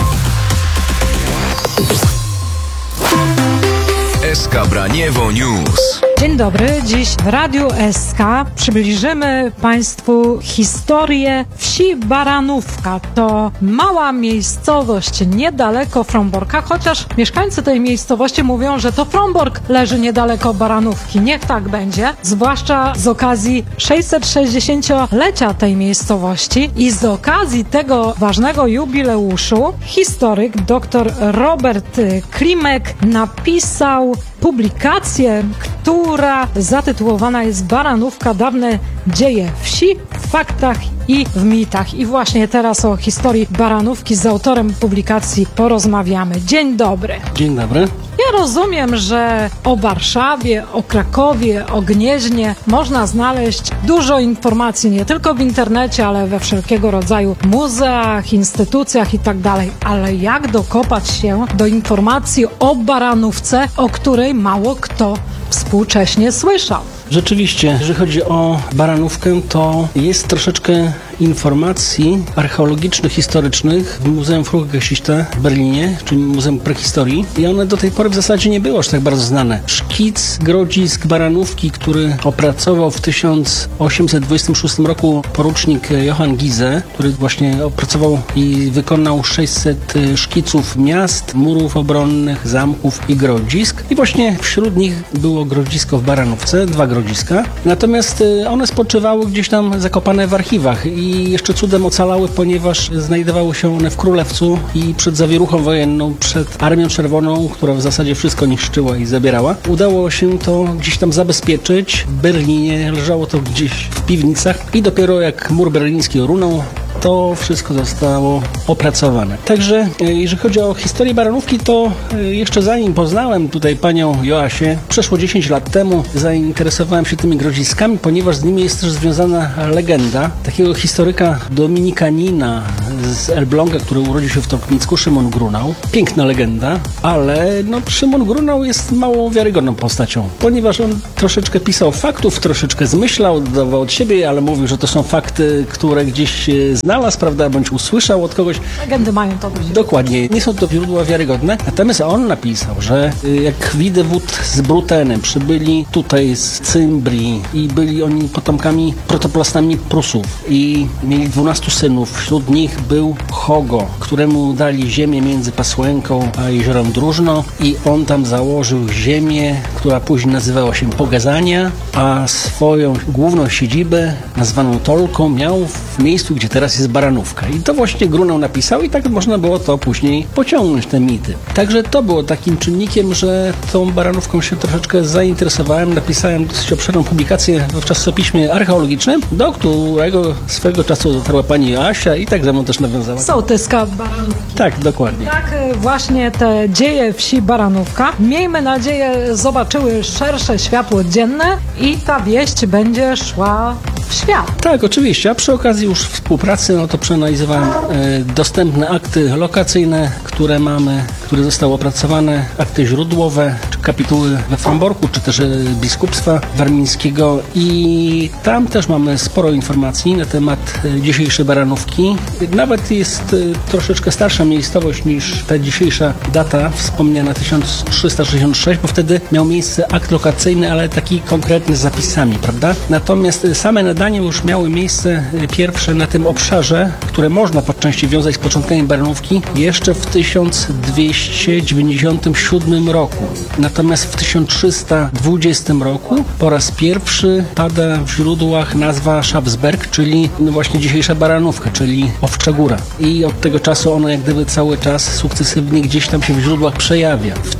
SK Braniewo News. Dzień dobry. Dziś w Radiu SK przybliżymy Państwu historię wsi Baranówka. To mała miejscowość niedaleko Fromborka, chociaż mieszkańcy tej miejscowości mówią, że to Frombork leży niedaleko Baranówki. Niech tak będzie, zwłaszcza z okazji 660-lecia tej miejscowości i z okazji tego ważnego jubileuszu historyk dr Robert Klimek napisał publikację, która zatytułowana jest Baranówka, dawne dzieje wsi w faktach i w mitach. I właśnie teraz o historii Baranówki z autorem publikacji porozmawiamy. Dzień dobry. Dzień dobry. Ja rozumiem, że o Warszawie, o Krakowie, o Gnieźnie można znaleźć dużo informacji, nie tylko w internecie, ale we wszelkiego rodzaju muzeach, instytucjach i tak dalej. Ale jak dokopać się do informacji o Baranówce, o której mało kto współcześnie słyszał? Rzeczywiście, jeżeli chodzi o Baranówkę, to jest troszeczkę informacji archeologicznych, historycznych w Muzeum Frauengeschichte w Berlinie, czyli Muzeum Prehistorii, i one do tej pory w zasadzie nie były aż tak bardzo znane. Szkic grodzisk Baranówki, który opracował w 1826 roku porucznik Johann Giese, który właśnie opracował i wykonał 600 szkiców miast, murów obronnych, zamków i grodzisk. I właśnie wśród nich było grodzisko w Baranówce, 2 grodziska. Natomiast one spoczywały gdzieś tam zakopane w archiwach i jeszcze cudem ocalały, ponieważ znajdowały się one w Królewcu i przed zawieruchą wojenną, przed Armią Czerwoną, która w zasadzie wszystko niszczyła i zabierała. Udało się to gdzieś tam zabezpieczyć. W Berlinie leżało to gdzieś w piwnicach i dopiero jak mur berliński runął, to wszystko zostało opracowane. Także jeżeli chodzi o historię Baranówki, to jeszcze zanim poznałem tutaj panią Joasię, przeszło 10 lat temu zainteresowałem się tymi grodziskami, ponieważ z nimi jest też związana legenda takiego historyka dominikanina z Elbląga, który urodził się w Topnicku, Szymon Grunał. Piękna legenda, ale Szymon Grunał jest mało wiarygodną postacią, ponieważ on troszeczkę pisał faktów, troszeczkę zmyślał, dodawał od siebie, ale mówił, że to są fakty, które gdzieś znalazł, prawda, bądź usłyszał od kogoś. Legendy mają to być. Dokładnie, nie są to źródła wiarygodne. Natomiast on napisał, że jak Widewód z Brutenem przybyli tutaj z Cymbrii i byli oni potomkami protoplastami Prusów i mieli 12 synów. Wśród nich był Hogo, któremu dali ziemię między Pasłęką a jeziorem Drużno i on tam założył ziemię, która później nazywała się Pogazania, a swoją główną siedzibę nazwaną Tolką miał w miejscu, gdzie teraz jest Baranówka. I to właśnie Grunał napisał i tak można było to później pociągnąć, te mity. Także to było takim czynnikiem, że tą Baranówką się troszeczkę zainteresowałem. Napisałem dosyć obszerną publikację w czasopiśmie archeologicznym, do którego swego czasu dotarła pani Joasia i tak ze mną też nawiązała. Sołtyska Baranówki. Tak, dokładnie. Tak właśnie te dzieje wsi Baranówka, miejmy nadzieję, zobaczyły szersze światło dzienne i ta wieść będzie szła w świat. Tak, oczywiście. A przy okazji już współpracy, to przeanalizowałem dostępne akty lokacyjne, które mamy, które zostały opracowane, akty źródłowe, czy kapituły we Fromborku, czy też biskupstwa warmińskiego i tam też mamy sporo informacji na temat dzisiejszej Baranówki. Nawet jest troszeczkę starsza miejscowość niż ta dzisiejsza data wspomniana 1366, bo wtedy miał miejsce akt lokacyjny, ale taki konkretny z zapisami, prawda? Natomiast same nadania już miały miejsce pierwsze na tym obszarze, które można po części wiązać z początkami Baranówki, jeszcze w 1297 roku. Natomiast w 1320 roku po raz pierwszy pada w źródłach nazwa Schafsberg, czyli właśnie dzisiejsza Baranówka, czyli Owcza Góra. I od tego czasu ona jak gdyby cały czas sukcesywnie gdzieś tam się w źródłach przejawia. W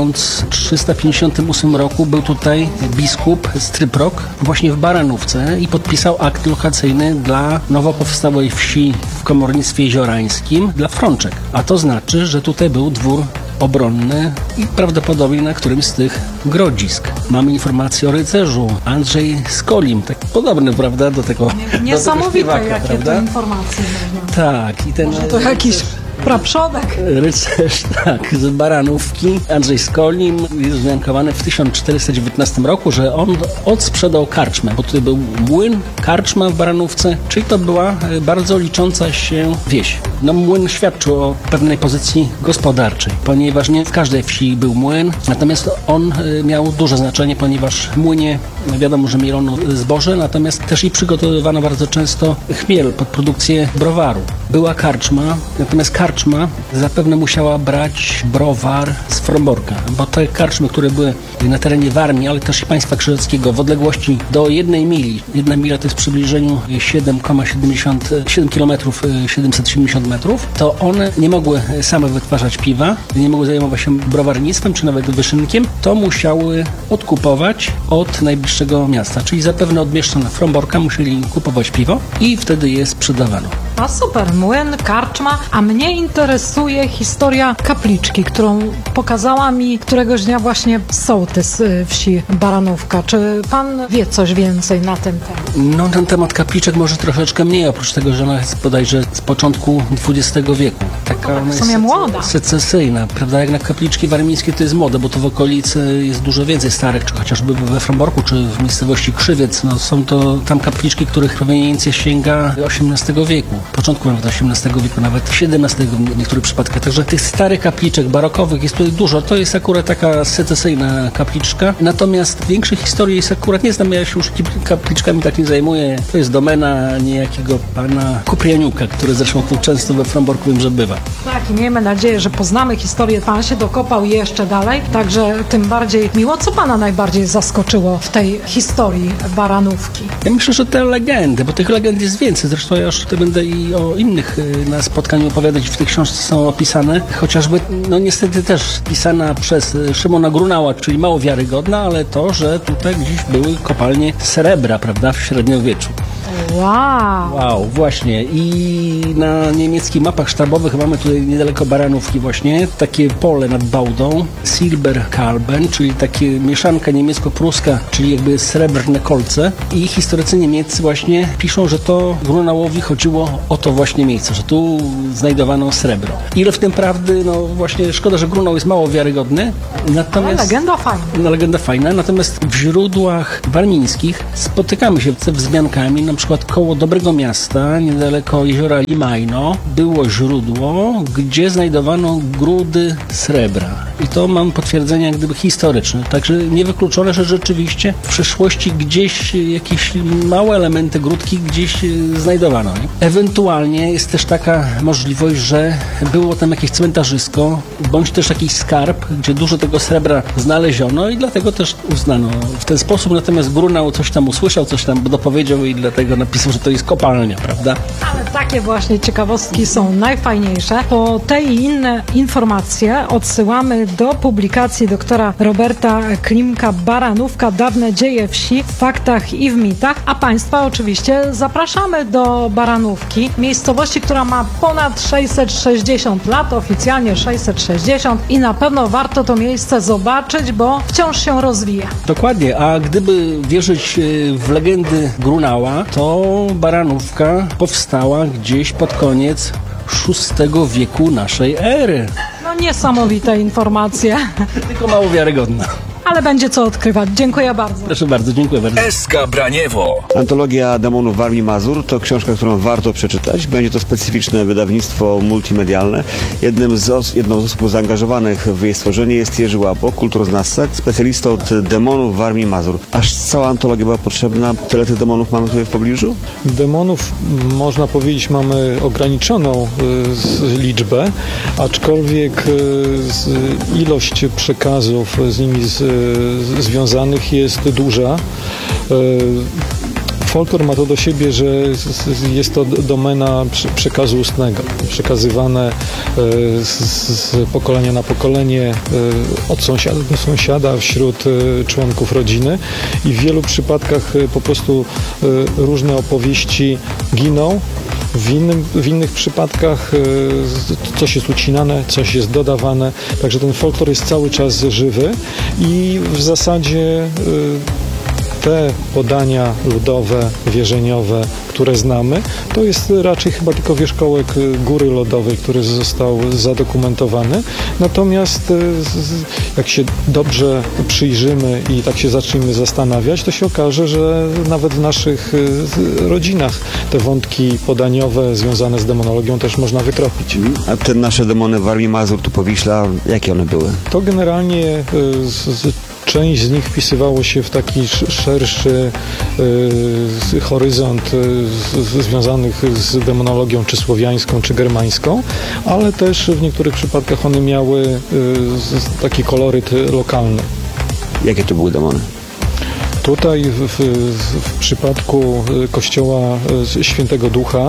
1358 roku był tutaj biskup Stryprok właśnie w Baranówce i podpisał akt lokacyjny dla nowo powstałej wsi w komornictwie jeziorańskim dla Frączek. A to znaczy, że tutaj był dwór obronny i prawdopodobnie na którymś z tych grodzisk. Mamy informację o rycerzu Andrzej Skolim, tak podobny, prawda, do tego Niesamowite, do tego śpiewaka, jakie prawda? to informacje. Tak. I ten Może to jakiś praprzodek. Rycerz, tak, z Baranówki. Andrzej Skolim jest wzmiankowany w 1419 roku, że on odsprzedał karczmę, bo tutaj był młyn, karczma w Baranówce, czyli to była bardzo licząca się wieś. Młyn świadczył o pewnej pozycji gospodarczej, ponieważ nie w każdej wsi był młyn, natomiast on miał duże znaczenie, ponieważ w młynie wiadomo, że mielono zboże, natomiast też i przygotowywano bardzo często chmiel pod produkcję browaru. Była karczma, natomiast karczma zapewne musiała brać browar z Fromborka, bo te karczmy, które były na terenie Warmii, ale też i państwa krzyżackiego w odległości do 1 mili, 1 mila to jest w przybliżeniu 7 km 770 metrów, to one nie mogły same wytwarzać piwa, nie mogły zajmować się browarnictwem czy nawet wyszynkiem, to musiały odkupować od najbliższego miasta, czyli zapewne od mieszczan Fromborka musieli kupować piwo i wtedy je sprzedawano. A super, młyn, karczma, a mnie interesuje historia kapliczki, którą pokazała mi któregoś dnia właśnie sołtys wsi Baranówka. Czy pan wie coś więcej na ten temat? No, ten temat kapliczek może troszeczkę mniej, oprócz tego, że ona jest bodajże z początku XX wieku. Taka w sumie młoda. Secesyjna, prawda? Jak na kapliczki warmińskie to jest młode, bo to w okolicy jest dużo więcej starych, czy chociażby we Fromborku, czy w miejscowości Krzywiec. No, są to tam kapliczki, których proweniencja sięga XVIII wieku. Początku nawet XVIII wieku, nawet XVII w niektórych przypadkach. Także tych starych kapliczek barokowych jest tutaj dużo. To jest akurat taka secesyjna kapliczka. Natomiast większej historii jest akurat nie znam. Ja się już kapliczkami tak nie zajmuję. To jest domena niejakiego pana Kuprianiuka, który zresztą tu często we Fromborku wiem, że bywa. Tak, i miejmy nadzieję, że poznamy historię. Pan się dokopał jeszcze dalej, także tym bardziej miło. Co pana najbardziej zaskoczyło w tej historii Baranówki? Ja myślę, że te legendy, bo tych legend jest więcej. Zresztą ja już tutaj będę i o innych na spotkaniu opowiadać. W tej książce są opisane. Chociażby, no niestety też pisana przez Szymona Grunała, czyli mało wiarygodna, ale to, że tutaj gdzieś były kopalnie srebra, prawda, w średniowieczu. Wow, właśnie. I na niemieckich mapach sztabowych mamy tutaj niedaleko Baranówki właśnie takie pole nad Bałdą, Silberkalben, czyli takie mieszanka niemiecko-pruska, czyli jakby srebrne kolce. I historycy niemieccy właśnie piszą, że to Grunałowi chodziło o to właśnie miejsce, że tu znajdowano srebro. Ile w tym prawdy, no właśnie szkoda, że Grunał jest mało wiarygodny. Natomiast, ale legenda fajna. No, legenda fajna, natomiast w źródłach warmińskich spotykamy się ze wzmiankami, na przykład koło Dobrego Miasta, niedaleko jeziora Limajno, było źródło, gdzie znajdowano grudy srebra. I to mam potwierdzenie jak gdyby historyczne. Także niewykluczone, że rzeczywiście w przeszłości gdzieś jakieś małe elementy grudki gdzieś znajdowano. Nie? Ewentualnie jest też taka możliwość, że było tam jakieś cmentarzysko, bądź też jakiś skarb, gdzie dużo tego srebra znaleziono i dlatego też uznano w ten sposób. Natomiast Grunał coś tam usłyszał, coś tam dopowiedział i dlatego napisał, że to jest kopalnia, prawda? Ale takie właśnie ciekawostki są najfajniejsze. Po te i inne informacje odsyłamy do publikacji doktora Roberta Klimka Baranówka, dawne dzieje wsi w faktach i w mitach, a Państwa oczywiście zapraszamy do Baranówki, miejscowości, która ma ponad 660 lat, oficjalnie 660 i na pewno warto to miejsce zobaczyć, bo wciąż się rozwija. Dokładnie, a gdyby wierzyć w legendy Grunała, to Baranówka powstała gdzieś pod koniec VI wieku naszej ery. No niesamowite informacje. Tylko mało wiarygodna. Ale będzie co odkrywać. Dziękuję bardzo. Proszę bardzo, dziękuję bardzo. SK Braniewo. Antologia demonów Warmii Mazur to książka, którą warto przeczytać. Będzie to specyficzne wydawnictwo multimedialne. Jedną z osób zaangażowanych w jej stworzenie jest Jerzy Łapo, kulturoznawca, specjalista od demonów Warmii Mazur. Aż cała antologia była potrzebna? Tyle tych demonów mamy tutaj w pobliżu? Demonów, można powiedzieć, mamy ograniczoną liczbę, aczkolwiek ilość przekazów z nimi związanych jest duża. Folklor ma to do siebie, że jest to domena przekazu ustnego, przekazywane z pokolenia na pokolenie, od sąsiada do sąsiada, wśród członków rodziny i w wielu przypadkach po prostu różne opowieści giną. W innych przypadkach coś jest ucinane, coś jest dodawane, także ten folklor jest cały czas żywy i w zasadzie te podania ludowe, wierzeniowe, które znamy, to jest raczej chyba tylko wierzchołek góry lodowej, który został zadokumentowany. Natomiast jak się dobrze przyjrzymy i tak się zaczniemy zastanawiać, to się okaże, że nawet w naszych rodzinach te wątki podaniowe związane z demonologią też można wytropić. A te nasze demony Warmii Mazur, tu Powiśla, jakie one były? To generalnie część z nich wpisywało się w taki szerszy horyzont związanych z demonologią czy słowiańską, czy germańską, ale też w niektórych przypadkach one miały taki koloryt lokalny. Jakie to były demony? Tutaj w przypadku kościoła Świętego Ducha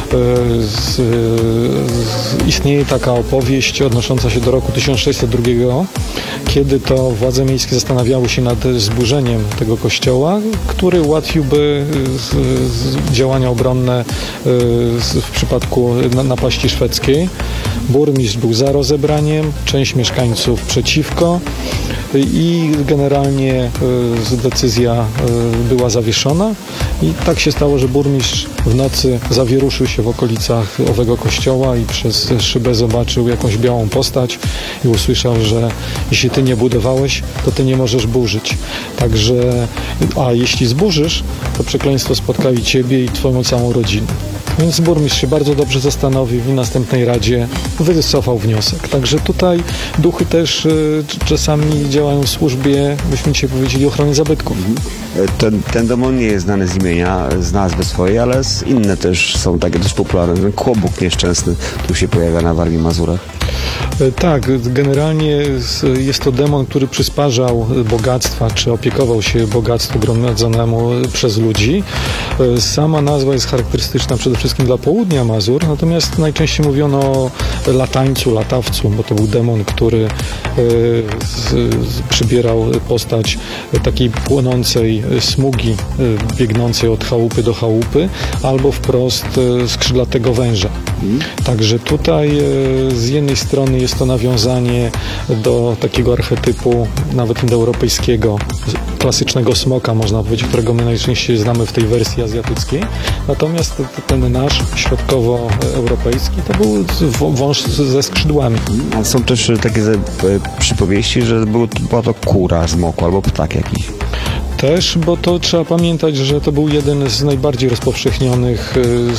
istnieje taka opowieść odnosząca się do roku 1602, kiedy to władze miejskie zastanawiały się nad zburzeniem tego kościoła, który ułatwiłby działania obronne w przypadku napaści szwedzkiej. Burmistrz był za rozebraniem, część mieszkańców przeciwko i generalnie decyzja była zawieszona i tak się stało, że burmistrz w nocy zawieruszył się w okolicach owego kościoła i przez szybę zobaczył jakąś białą postać i usłyszał, że jeśli ty nie budowałeś, to ty nie możesz burzyć. Także, a jeśli zburzysz, to przekleństwo spotka i ciebie i twoją całą rodzinę. Więc burmistrz się bardzo dobrze zastanowił i w następnej radzie wycofał wniosek. Także tutaj duchy też czasami działają w służbie, byśmy dzisiaj powiedzieli, ochrony zabytków. Ten demon nie jest znany z imienia, z nazwy swojej, ale inne też są takie dość popularne. Ten kłobuk nieszczęsny, który się pojawia na Warmii i Mazurach. Tak, generalnie jest to demon, który przysparzał bogactwa, czy opiekował się bogactwu gromadzonemu przez ludzi. Sama nazwa jest charakterystyczna przede wszystkim dla południa Mazur, natomiast najczęściej mówiono o latańcu, latawcu, bo to był demon, który przybierał postać takiej płonącej smugi, biegnącej od chałupy do chałupy, albo wprost skrzydlatego węża. Także tutaj z jednej strony jest to nawiązanie do takiego archetypu nawet indoeuropejskiego, klasycznego smoka, można powiedzieć, którego my najczęściej znamy w tej wersji azjatyckiej. Natomiast ten nasz środkowoeuropejski to był wąż ze skrzydłami. A są też takie przypowieści, że była to kura z moku albo ptak jakiś. Też, bo to trzeba pamiętać, że to był jeden z najbardziej rozpowszechnionych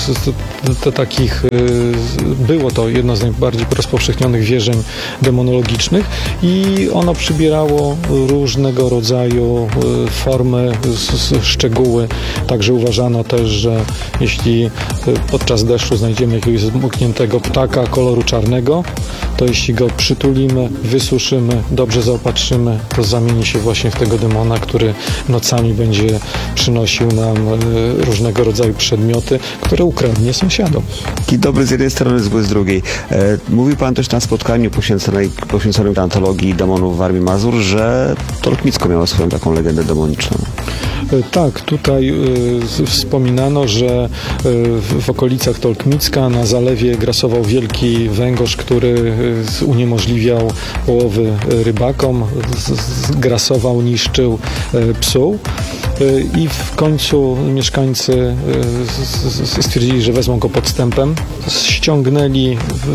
było to jedno z najbardziej rozpowszechnionych wierzeń demonologicznych i ono przybierało różnego rodzaju formy, szczegóły. Także uważano też, że jeśli podczas deszczu znajdziemy jakiegoś zmokniętego ptaka koloru czarnego, to jeśli go przytulimy, wysuszymy, dobrze zaopatrzymy, to zamieni się właśnie w tego demona, który nocami będzie przynosił nam różnego rodzaju przedmioty, które ukradnie sąsiadom. Taki dobry z jednej strony, zły z drugiej. Mówił Pan też na spotkaniu poświęconym antologii demonów Warmii Mazur, że Tolkmicko miało swoją taką legendę demoniczną. Tak, tutaj wspominano, że w okolicach Tolkmicka na zalewie grasował wielki węgorz, który uniemożliwiał połowy rybakom, grasował, niszczył, psuł. I w końcu mieszkańcy stwierdzili, że wezmą go podstępem. Ściągnęli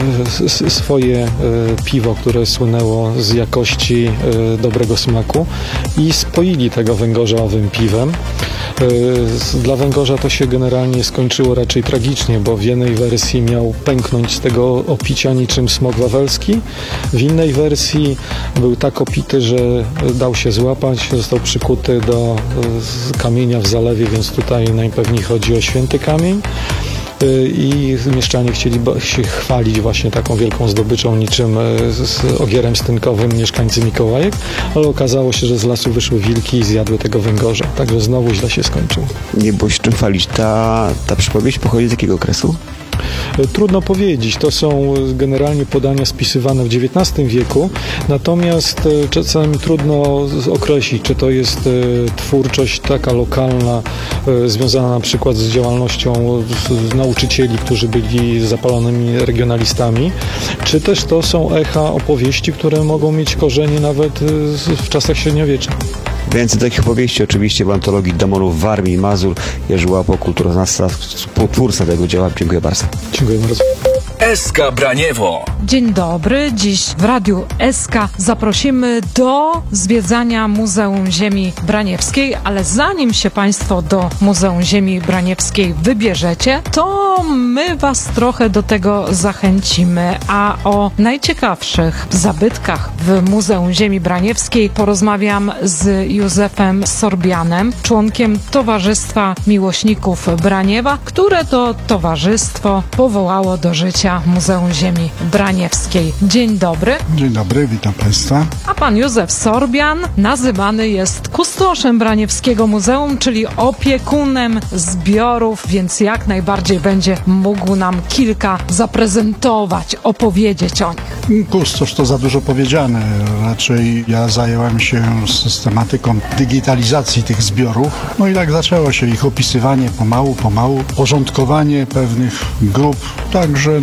swoje piwo, które słynęło z jakości dobrego smaku i spoili tego węgorza owym piwem. Dla węgorza to się generalnie skończyło raczej tragicznie, bo w jednej wersji miał pęknąć z tego opicia niczym smok wawelski. W innej wersji był tak opity, że dał się złapać, został przykuty do kamienia w zalewie, więc tutaj najpewniej chodzi o święty kamień. I mieszczanie chcieli się chwalić właśnie taką wielką zdobyczą niczym z ogierem stynkowym mieszkańcy Mikołajek, ale okazało się, że z lasu wyszły wilki i zjadły tego węgorza. Także znowu źle się skończył. Nie było się czym chwalić. Ta przypowieść pochodzi z jakiego okresu? Trudno powiedzieć. To są generalnie podania spisywane w XIX wieku, natomiast czasami trudno określić, czy to jest twórczość taka lokalna, związana na przykład z działalnością nauczycieli, którzy byli zapalonymi regionalistami, czy też to są echa opowieści, które mogą mieć korzenie nawet w czasach średniowiecza. Więcej takich opowieści oczywiście w antologii demonów Warmii i Mazur. Jerzy Łapok, kulturoznawca, współtwórca tego dzieła. Dziękuję bardzo. Dziękuję bardzo. SK Braniewo. Dzień dobry. Dziś w Radiu SK zaprosimy do zwiedzania Muzeum Ziemi Braniewskiej, ale zanim się Państwo do Muzeum Ziemi Braniewskiej wybierzecie, to my Was trochę do tego zachęcimy, a o najciekawszych zabytkach w Muzeum Ziemi Braniewskiej porozmawiam z Józefem Sorbianem, członkiem Towarzystwa Miłośników Braniewa, które to towarzystwo powołało do życia zajęcia Muzeum Ziemi Braniewskiej. Dzień dobry. Dzień dobry, witam Państwa. A pan Józef Sorbian nazywany jest kustoszem Braniewskiego Muzeum, czyli opiekunem zbiorów, więc jak najbardziej będzie mógł nam kilka zaprezentować, opowiedzieć o nich. Kustosz to za dużo powiedziane. Raczej ja zająłem się systematyką digitalizacji tych zbiorów. No i tak zaczęło się ich opisywanie pomału, porządkowanie pewnych grup. Także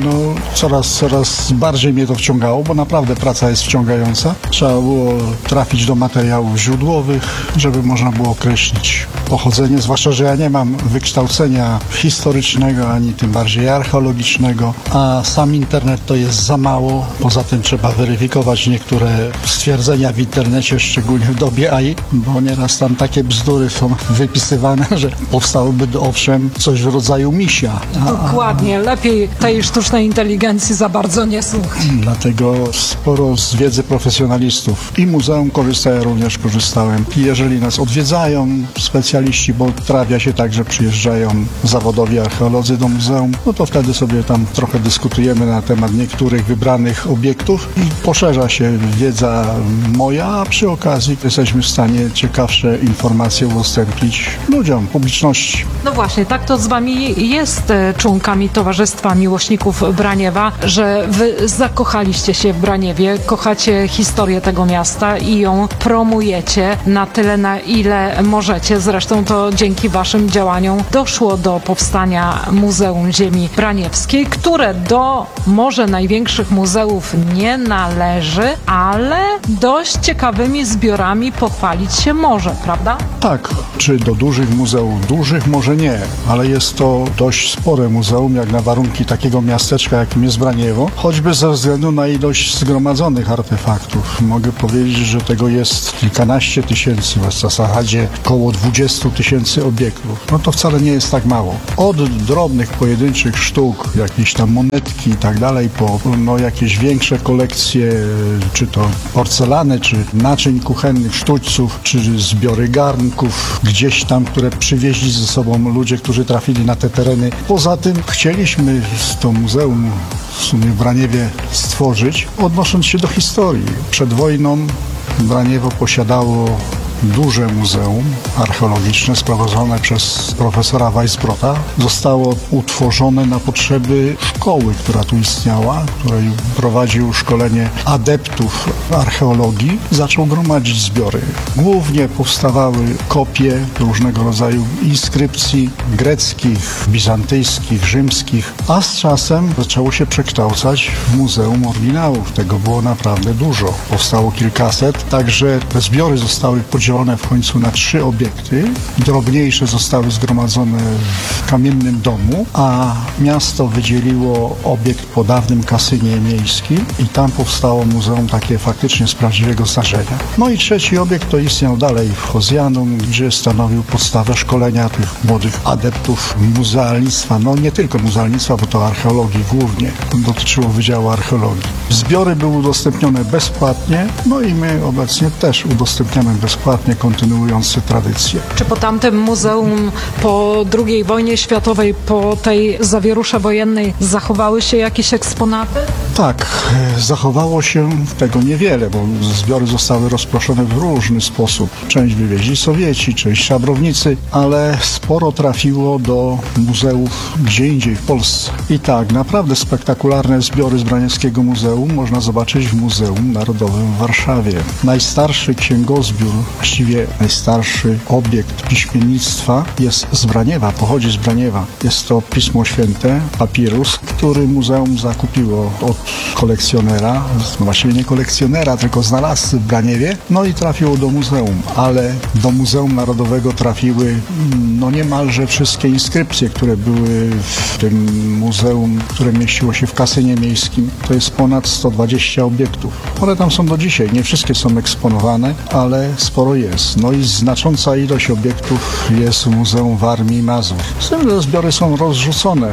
coraz bardziej mnie to wciągało, bo naprawdę praca jest wciągająca. Trzeba było trafić do materiałów źródłowych, żeby można było określić pochodzenie, zwłaszcza, że ja nie mam wykształcenia historycznego, ani tym bardziej archeologicznego, a sam internet to jest za mało. Poza tym trzeba weryfikować niektóre stwierdzenia w internecie, szczególnie w dobie AI, bo nieraz tam takie bzdury są wypisywane, że powstałoby owszem coś w rodzaju misia. Dokładnie, lepiej tej sztucznej inteligencji za bardzo nie słuchać. Dlatego sporo z wiedzy profesjonalistów i muzeum korzysta, ja również korzystałem. I jeżeli nas odwiedzają specjaliści, bo trafia się tak, że przyjeżdżają zawodowi archeolodzy do muzeum, no to wtedy sobie tam trochę dyskutujemy na temat niektórych wybranych obiektów i poszerza się wiedza moja, a przy okazji jesteśmy w stanie ciekawsze informacje udostępnić ludziom, publiczności. No właśnie, tak to z wami jest, członkami Towarzystwa Miłośników Braniewa, że wy zakochaliście się w Braniewie, kochacie historię tego miasta i ją promujecie na tyle, na ile możecie. Zresztą to dzięki waszym działaniom doszło do powstania Muzeum Ziemi Braniewskiej, które do może największych muzeów nie należy, ale dość ciekawymi zbiorami pochwalić się może, prawda? Tak, czy do dużych muzeów? Dużych może nie, ale jest to dość spore muzeum, jak na warunki takiego miasteczka, jakim jest Braniewo, choćby ze względu na ilość zgromadzonych artefaktów. Mogę powiedzieć, że tego jest kilkanaście tysięcy, w zasadzie około 20 000 obiektów. No to wcale nie jest tak mało. Od drobnych, pojedynczych sztuk, jakieś tam monetki i tak dalej, po jakieś większe kolekcje, czy to porcelany, czy naczyń kuchennych, sztućców, czy zbiory garnków, gdzieś tam, które przywieźli ze sobą ludzie, którzy trafili na te tereny. Poza tym chcieliśmy to muzeum w sumie w Braniewie stworzyć, odnosząc się do historii. Przed wojną Braniewo posiadało duże muzeum archeologiczne sprowadzone przez profesora Weissbrota. Zostało utworzone na potrzeby szkoły, która tu istniała, której prowadził szkolenie adeptów archeologii. Zaczął gromadzić zbiory. Głównie powstawały kopie różnego rodzaju inskrypcji greckich, bizantyjskich, rzymskich, a z czasem zaczęło się przekształcać w muzeum oryginałów. Tego było naprawdę dużo. Powstało kilkaset, także te zbiory zostały podzielone w końcu na 3 obiekty. Drobniejsze zostały zgromadzone w kamiennym domu, a miasto wydzieliło obiekt po dawnym kasynie miejskim i tam powstało muzeum takie faktycznie z prawdziwego zdarzenia. No i 3. obiekt to istniał dalej w Hozjanum, gdzie stanowił podstawę szkolenia tych młodych adeptów muzealnictwa. No nie tylko muzealnictwa, bo to archeologii głównie. Dotyczyło Wydziału Archeologii. Zbiory były udostępnione bezpłatnie, no i my obecnie też udostępniamy bezpłatnie, kontynuując tradycję. Czy po tamtym muzeum, po II wojnie światowej, po tej zawierusze wojennej zachowały się jakieś eksponaty? Tak, zachowało się tego niewiele, bo zbiory zostały rozproszone w różny sposób. Część wywieźli Sowieci, część szabrownicy, ale sporo trafiło do muzeów gdzie indziej w Polsce. I tak, naprawdę spektakularne zbiory z Braniewskiego Muzeum można zobaczyć w Muzeum Narodowym w Warszawie. Najstarszy księgozbiór, właściwie najstarszy obiekt piśmiennictwa jest z Braniewa, pochodzi z Braniewa. Jest to Pismo Święte, papirus, który muzeum zakupiło od kolekcjonera, no właściwie nie kolekcjonera, tylko znalazcy w Braniewie, no i trafiło do muzeum, ale do Muzeum Narodowego trafiły niemalże wszystkie inskrypcje, które były w tym muzeum, które mieściło się w kasynie miejskim. To jest ponad 120 obiektów. One tam są do dzisiaj, nie wszystkie są eksponowane, ale sporo to jest. No i znacząca ilość obiektów jest w Muzeum Warmii i Mazur. Z tym, że zbiory są rozrzucone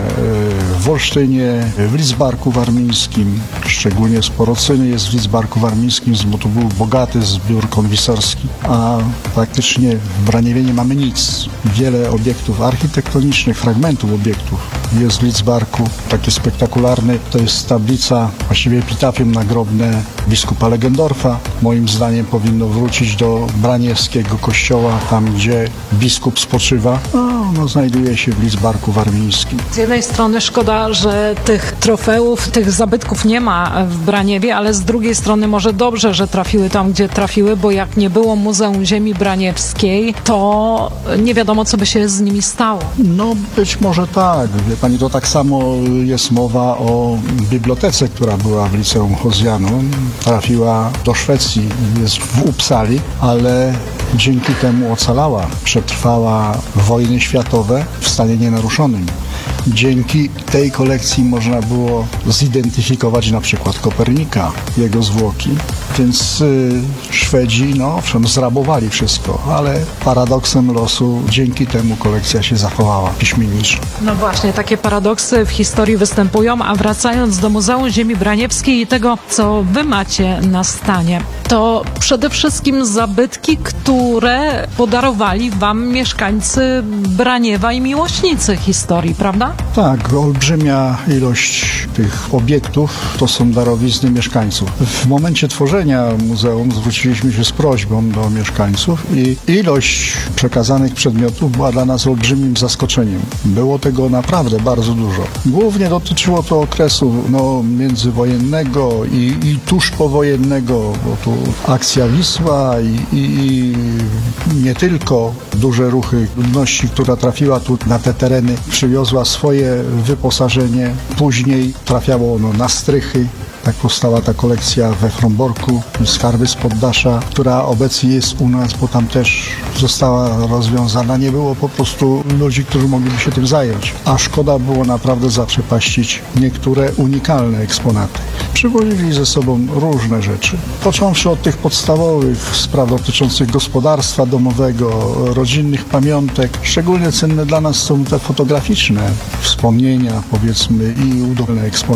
w Wolsztynie, w Lidzbarku Warmińskim, szczególnie sporo ceny jest w Lidzbarku Warmińskim, bo to był bogaty zbiór konwisorski, a praktycznie w Braniewie nie mamy nic. Wiele obiektów architektonicznych, fragmentów obiektów jest w Lidzbarku. Taki spektakularny to jest tablica, właściwie epitafium nagrobne biskupa Legendorfa. Moim zdaniem powinno wrócić do braniewskiego kościoła, tam gdzie biskup spoczywa. No, znajduje się w Lidzbarku Warmińskim. Z jednej strony szkoda, że tych trofeów, tych zabytków nie ma w Braniewie, ale z drugiej strony może dobrze, że trafiły tam, gdzie trafiły, bo jak nie było Muzeum Ziemi Braniewskiej, to nie wiadomo, co by się z nimi stało. No być może tak. Wie pani, to tak samo jest mowa o bibliotece, która była w Liceum Hozjanum. Trafiła do Szwecji, jest w Uppsali, ale dzięki temu ocalała. Przetrwała wojny światowe w stanie nienaruszonym. Dzięki tej kolekcji można było zidentyfikować na przykład Kopernika, jego zwłoki. Więc Szwedzi, no owszem, zrabowali wszystko, ale paradoksem losu dzięki temu kolekcja się zachowała piśmienniczo. No właśnie, takie paradoksy w historii występują, a wracając do Muzeum Ziemi Braniewskiej i tego, co wy macie na stanie, to przede wszystkim zabytki, które podarowali wam mieszkańcy Braniewa i miłośnicy historii, prawda? Tak, olbrzymia ilość tych obiektów to są darowizny mieszkańców. W momencie tworzenia muzeum zwróciliśmy się z prośbą do mieszkańców i ilość przekazanych przedmiotów była dla nas olbrzymim zaskoczeniem. Było tego naprawdę bardzo dużo. Głównie dotyczyło to okresu międzywojennego i tuż powojennego, bo tu akcja Wisła i nie tylko duże ruchy ludności, która trafiła tu na te tereny, przywiozła swoje wyposażenie. Później trafiało ono na strychy. Tak powstała ta kolekcja we Fromborku, Skarby z Poddasza, która obecnie jest u nas, bo tam też została rozwiązana. Nie było po prostu ludzi, którzy mogliby się tym zająć. A szkoda było naprawdę zaprzepaścić niektóre unikalne eksponaty. Przywozili ze sobą różne rzeczy. Począwszy od tych podstawowych spraw dotyczących gospodarstwa domowego, rodzinnych pamiątek. Szczególnie cenne dla nas są te fotograficzne wspomnienia, powiedzmy, i udowodnione eksponaty.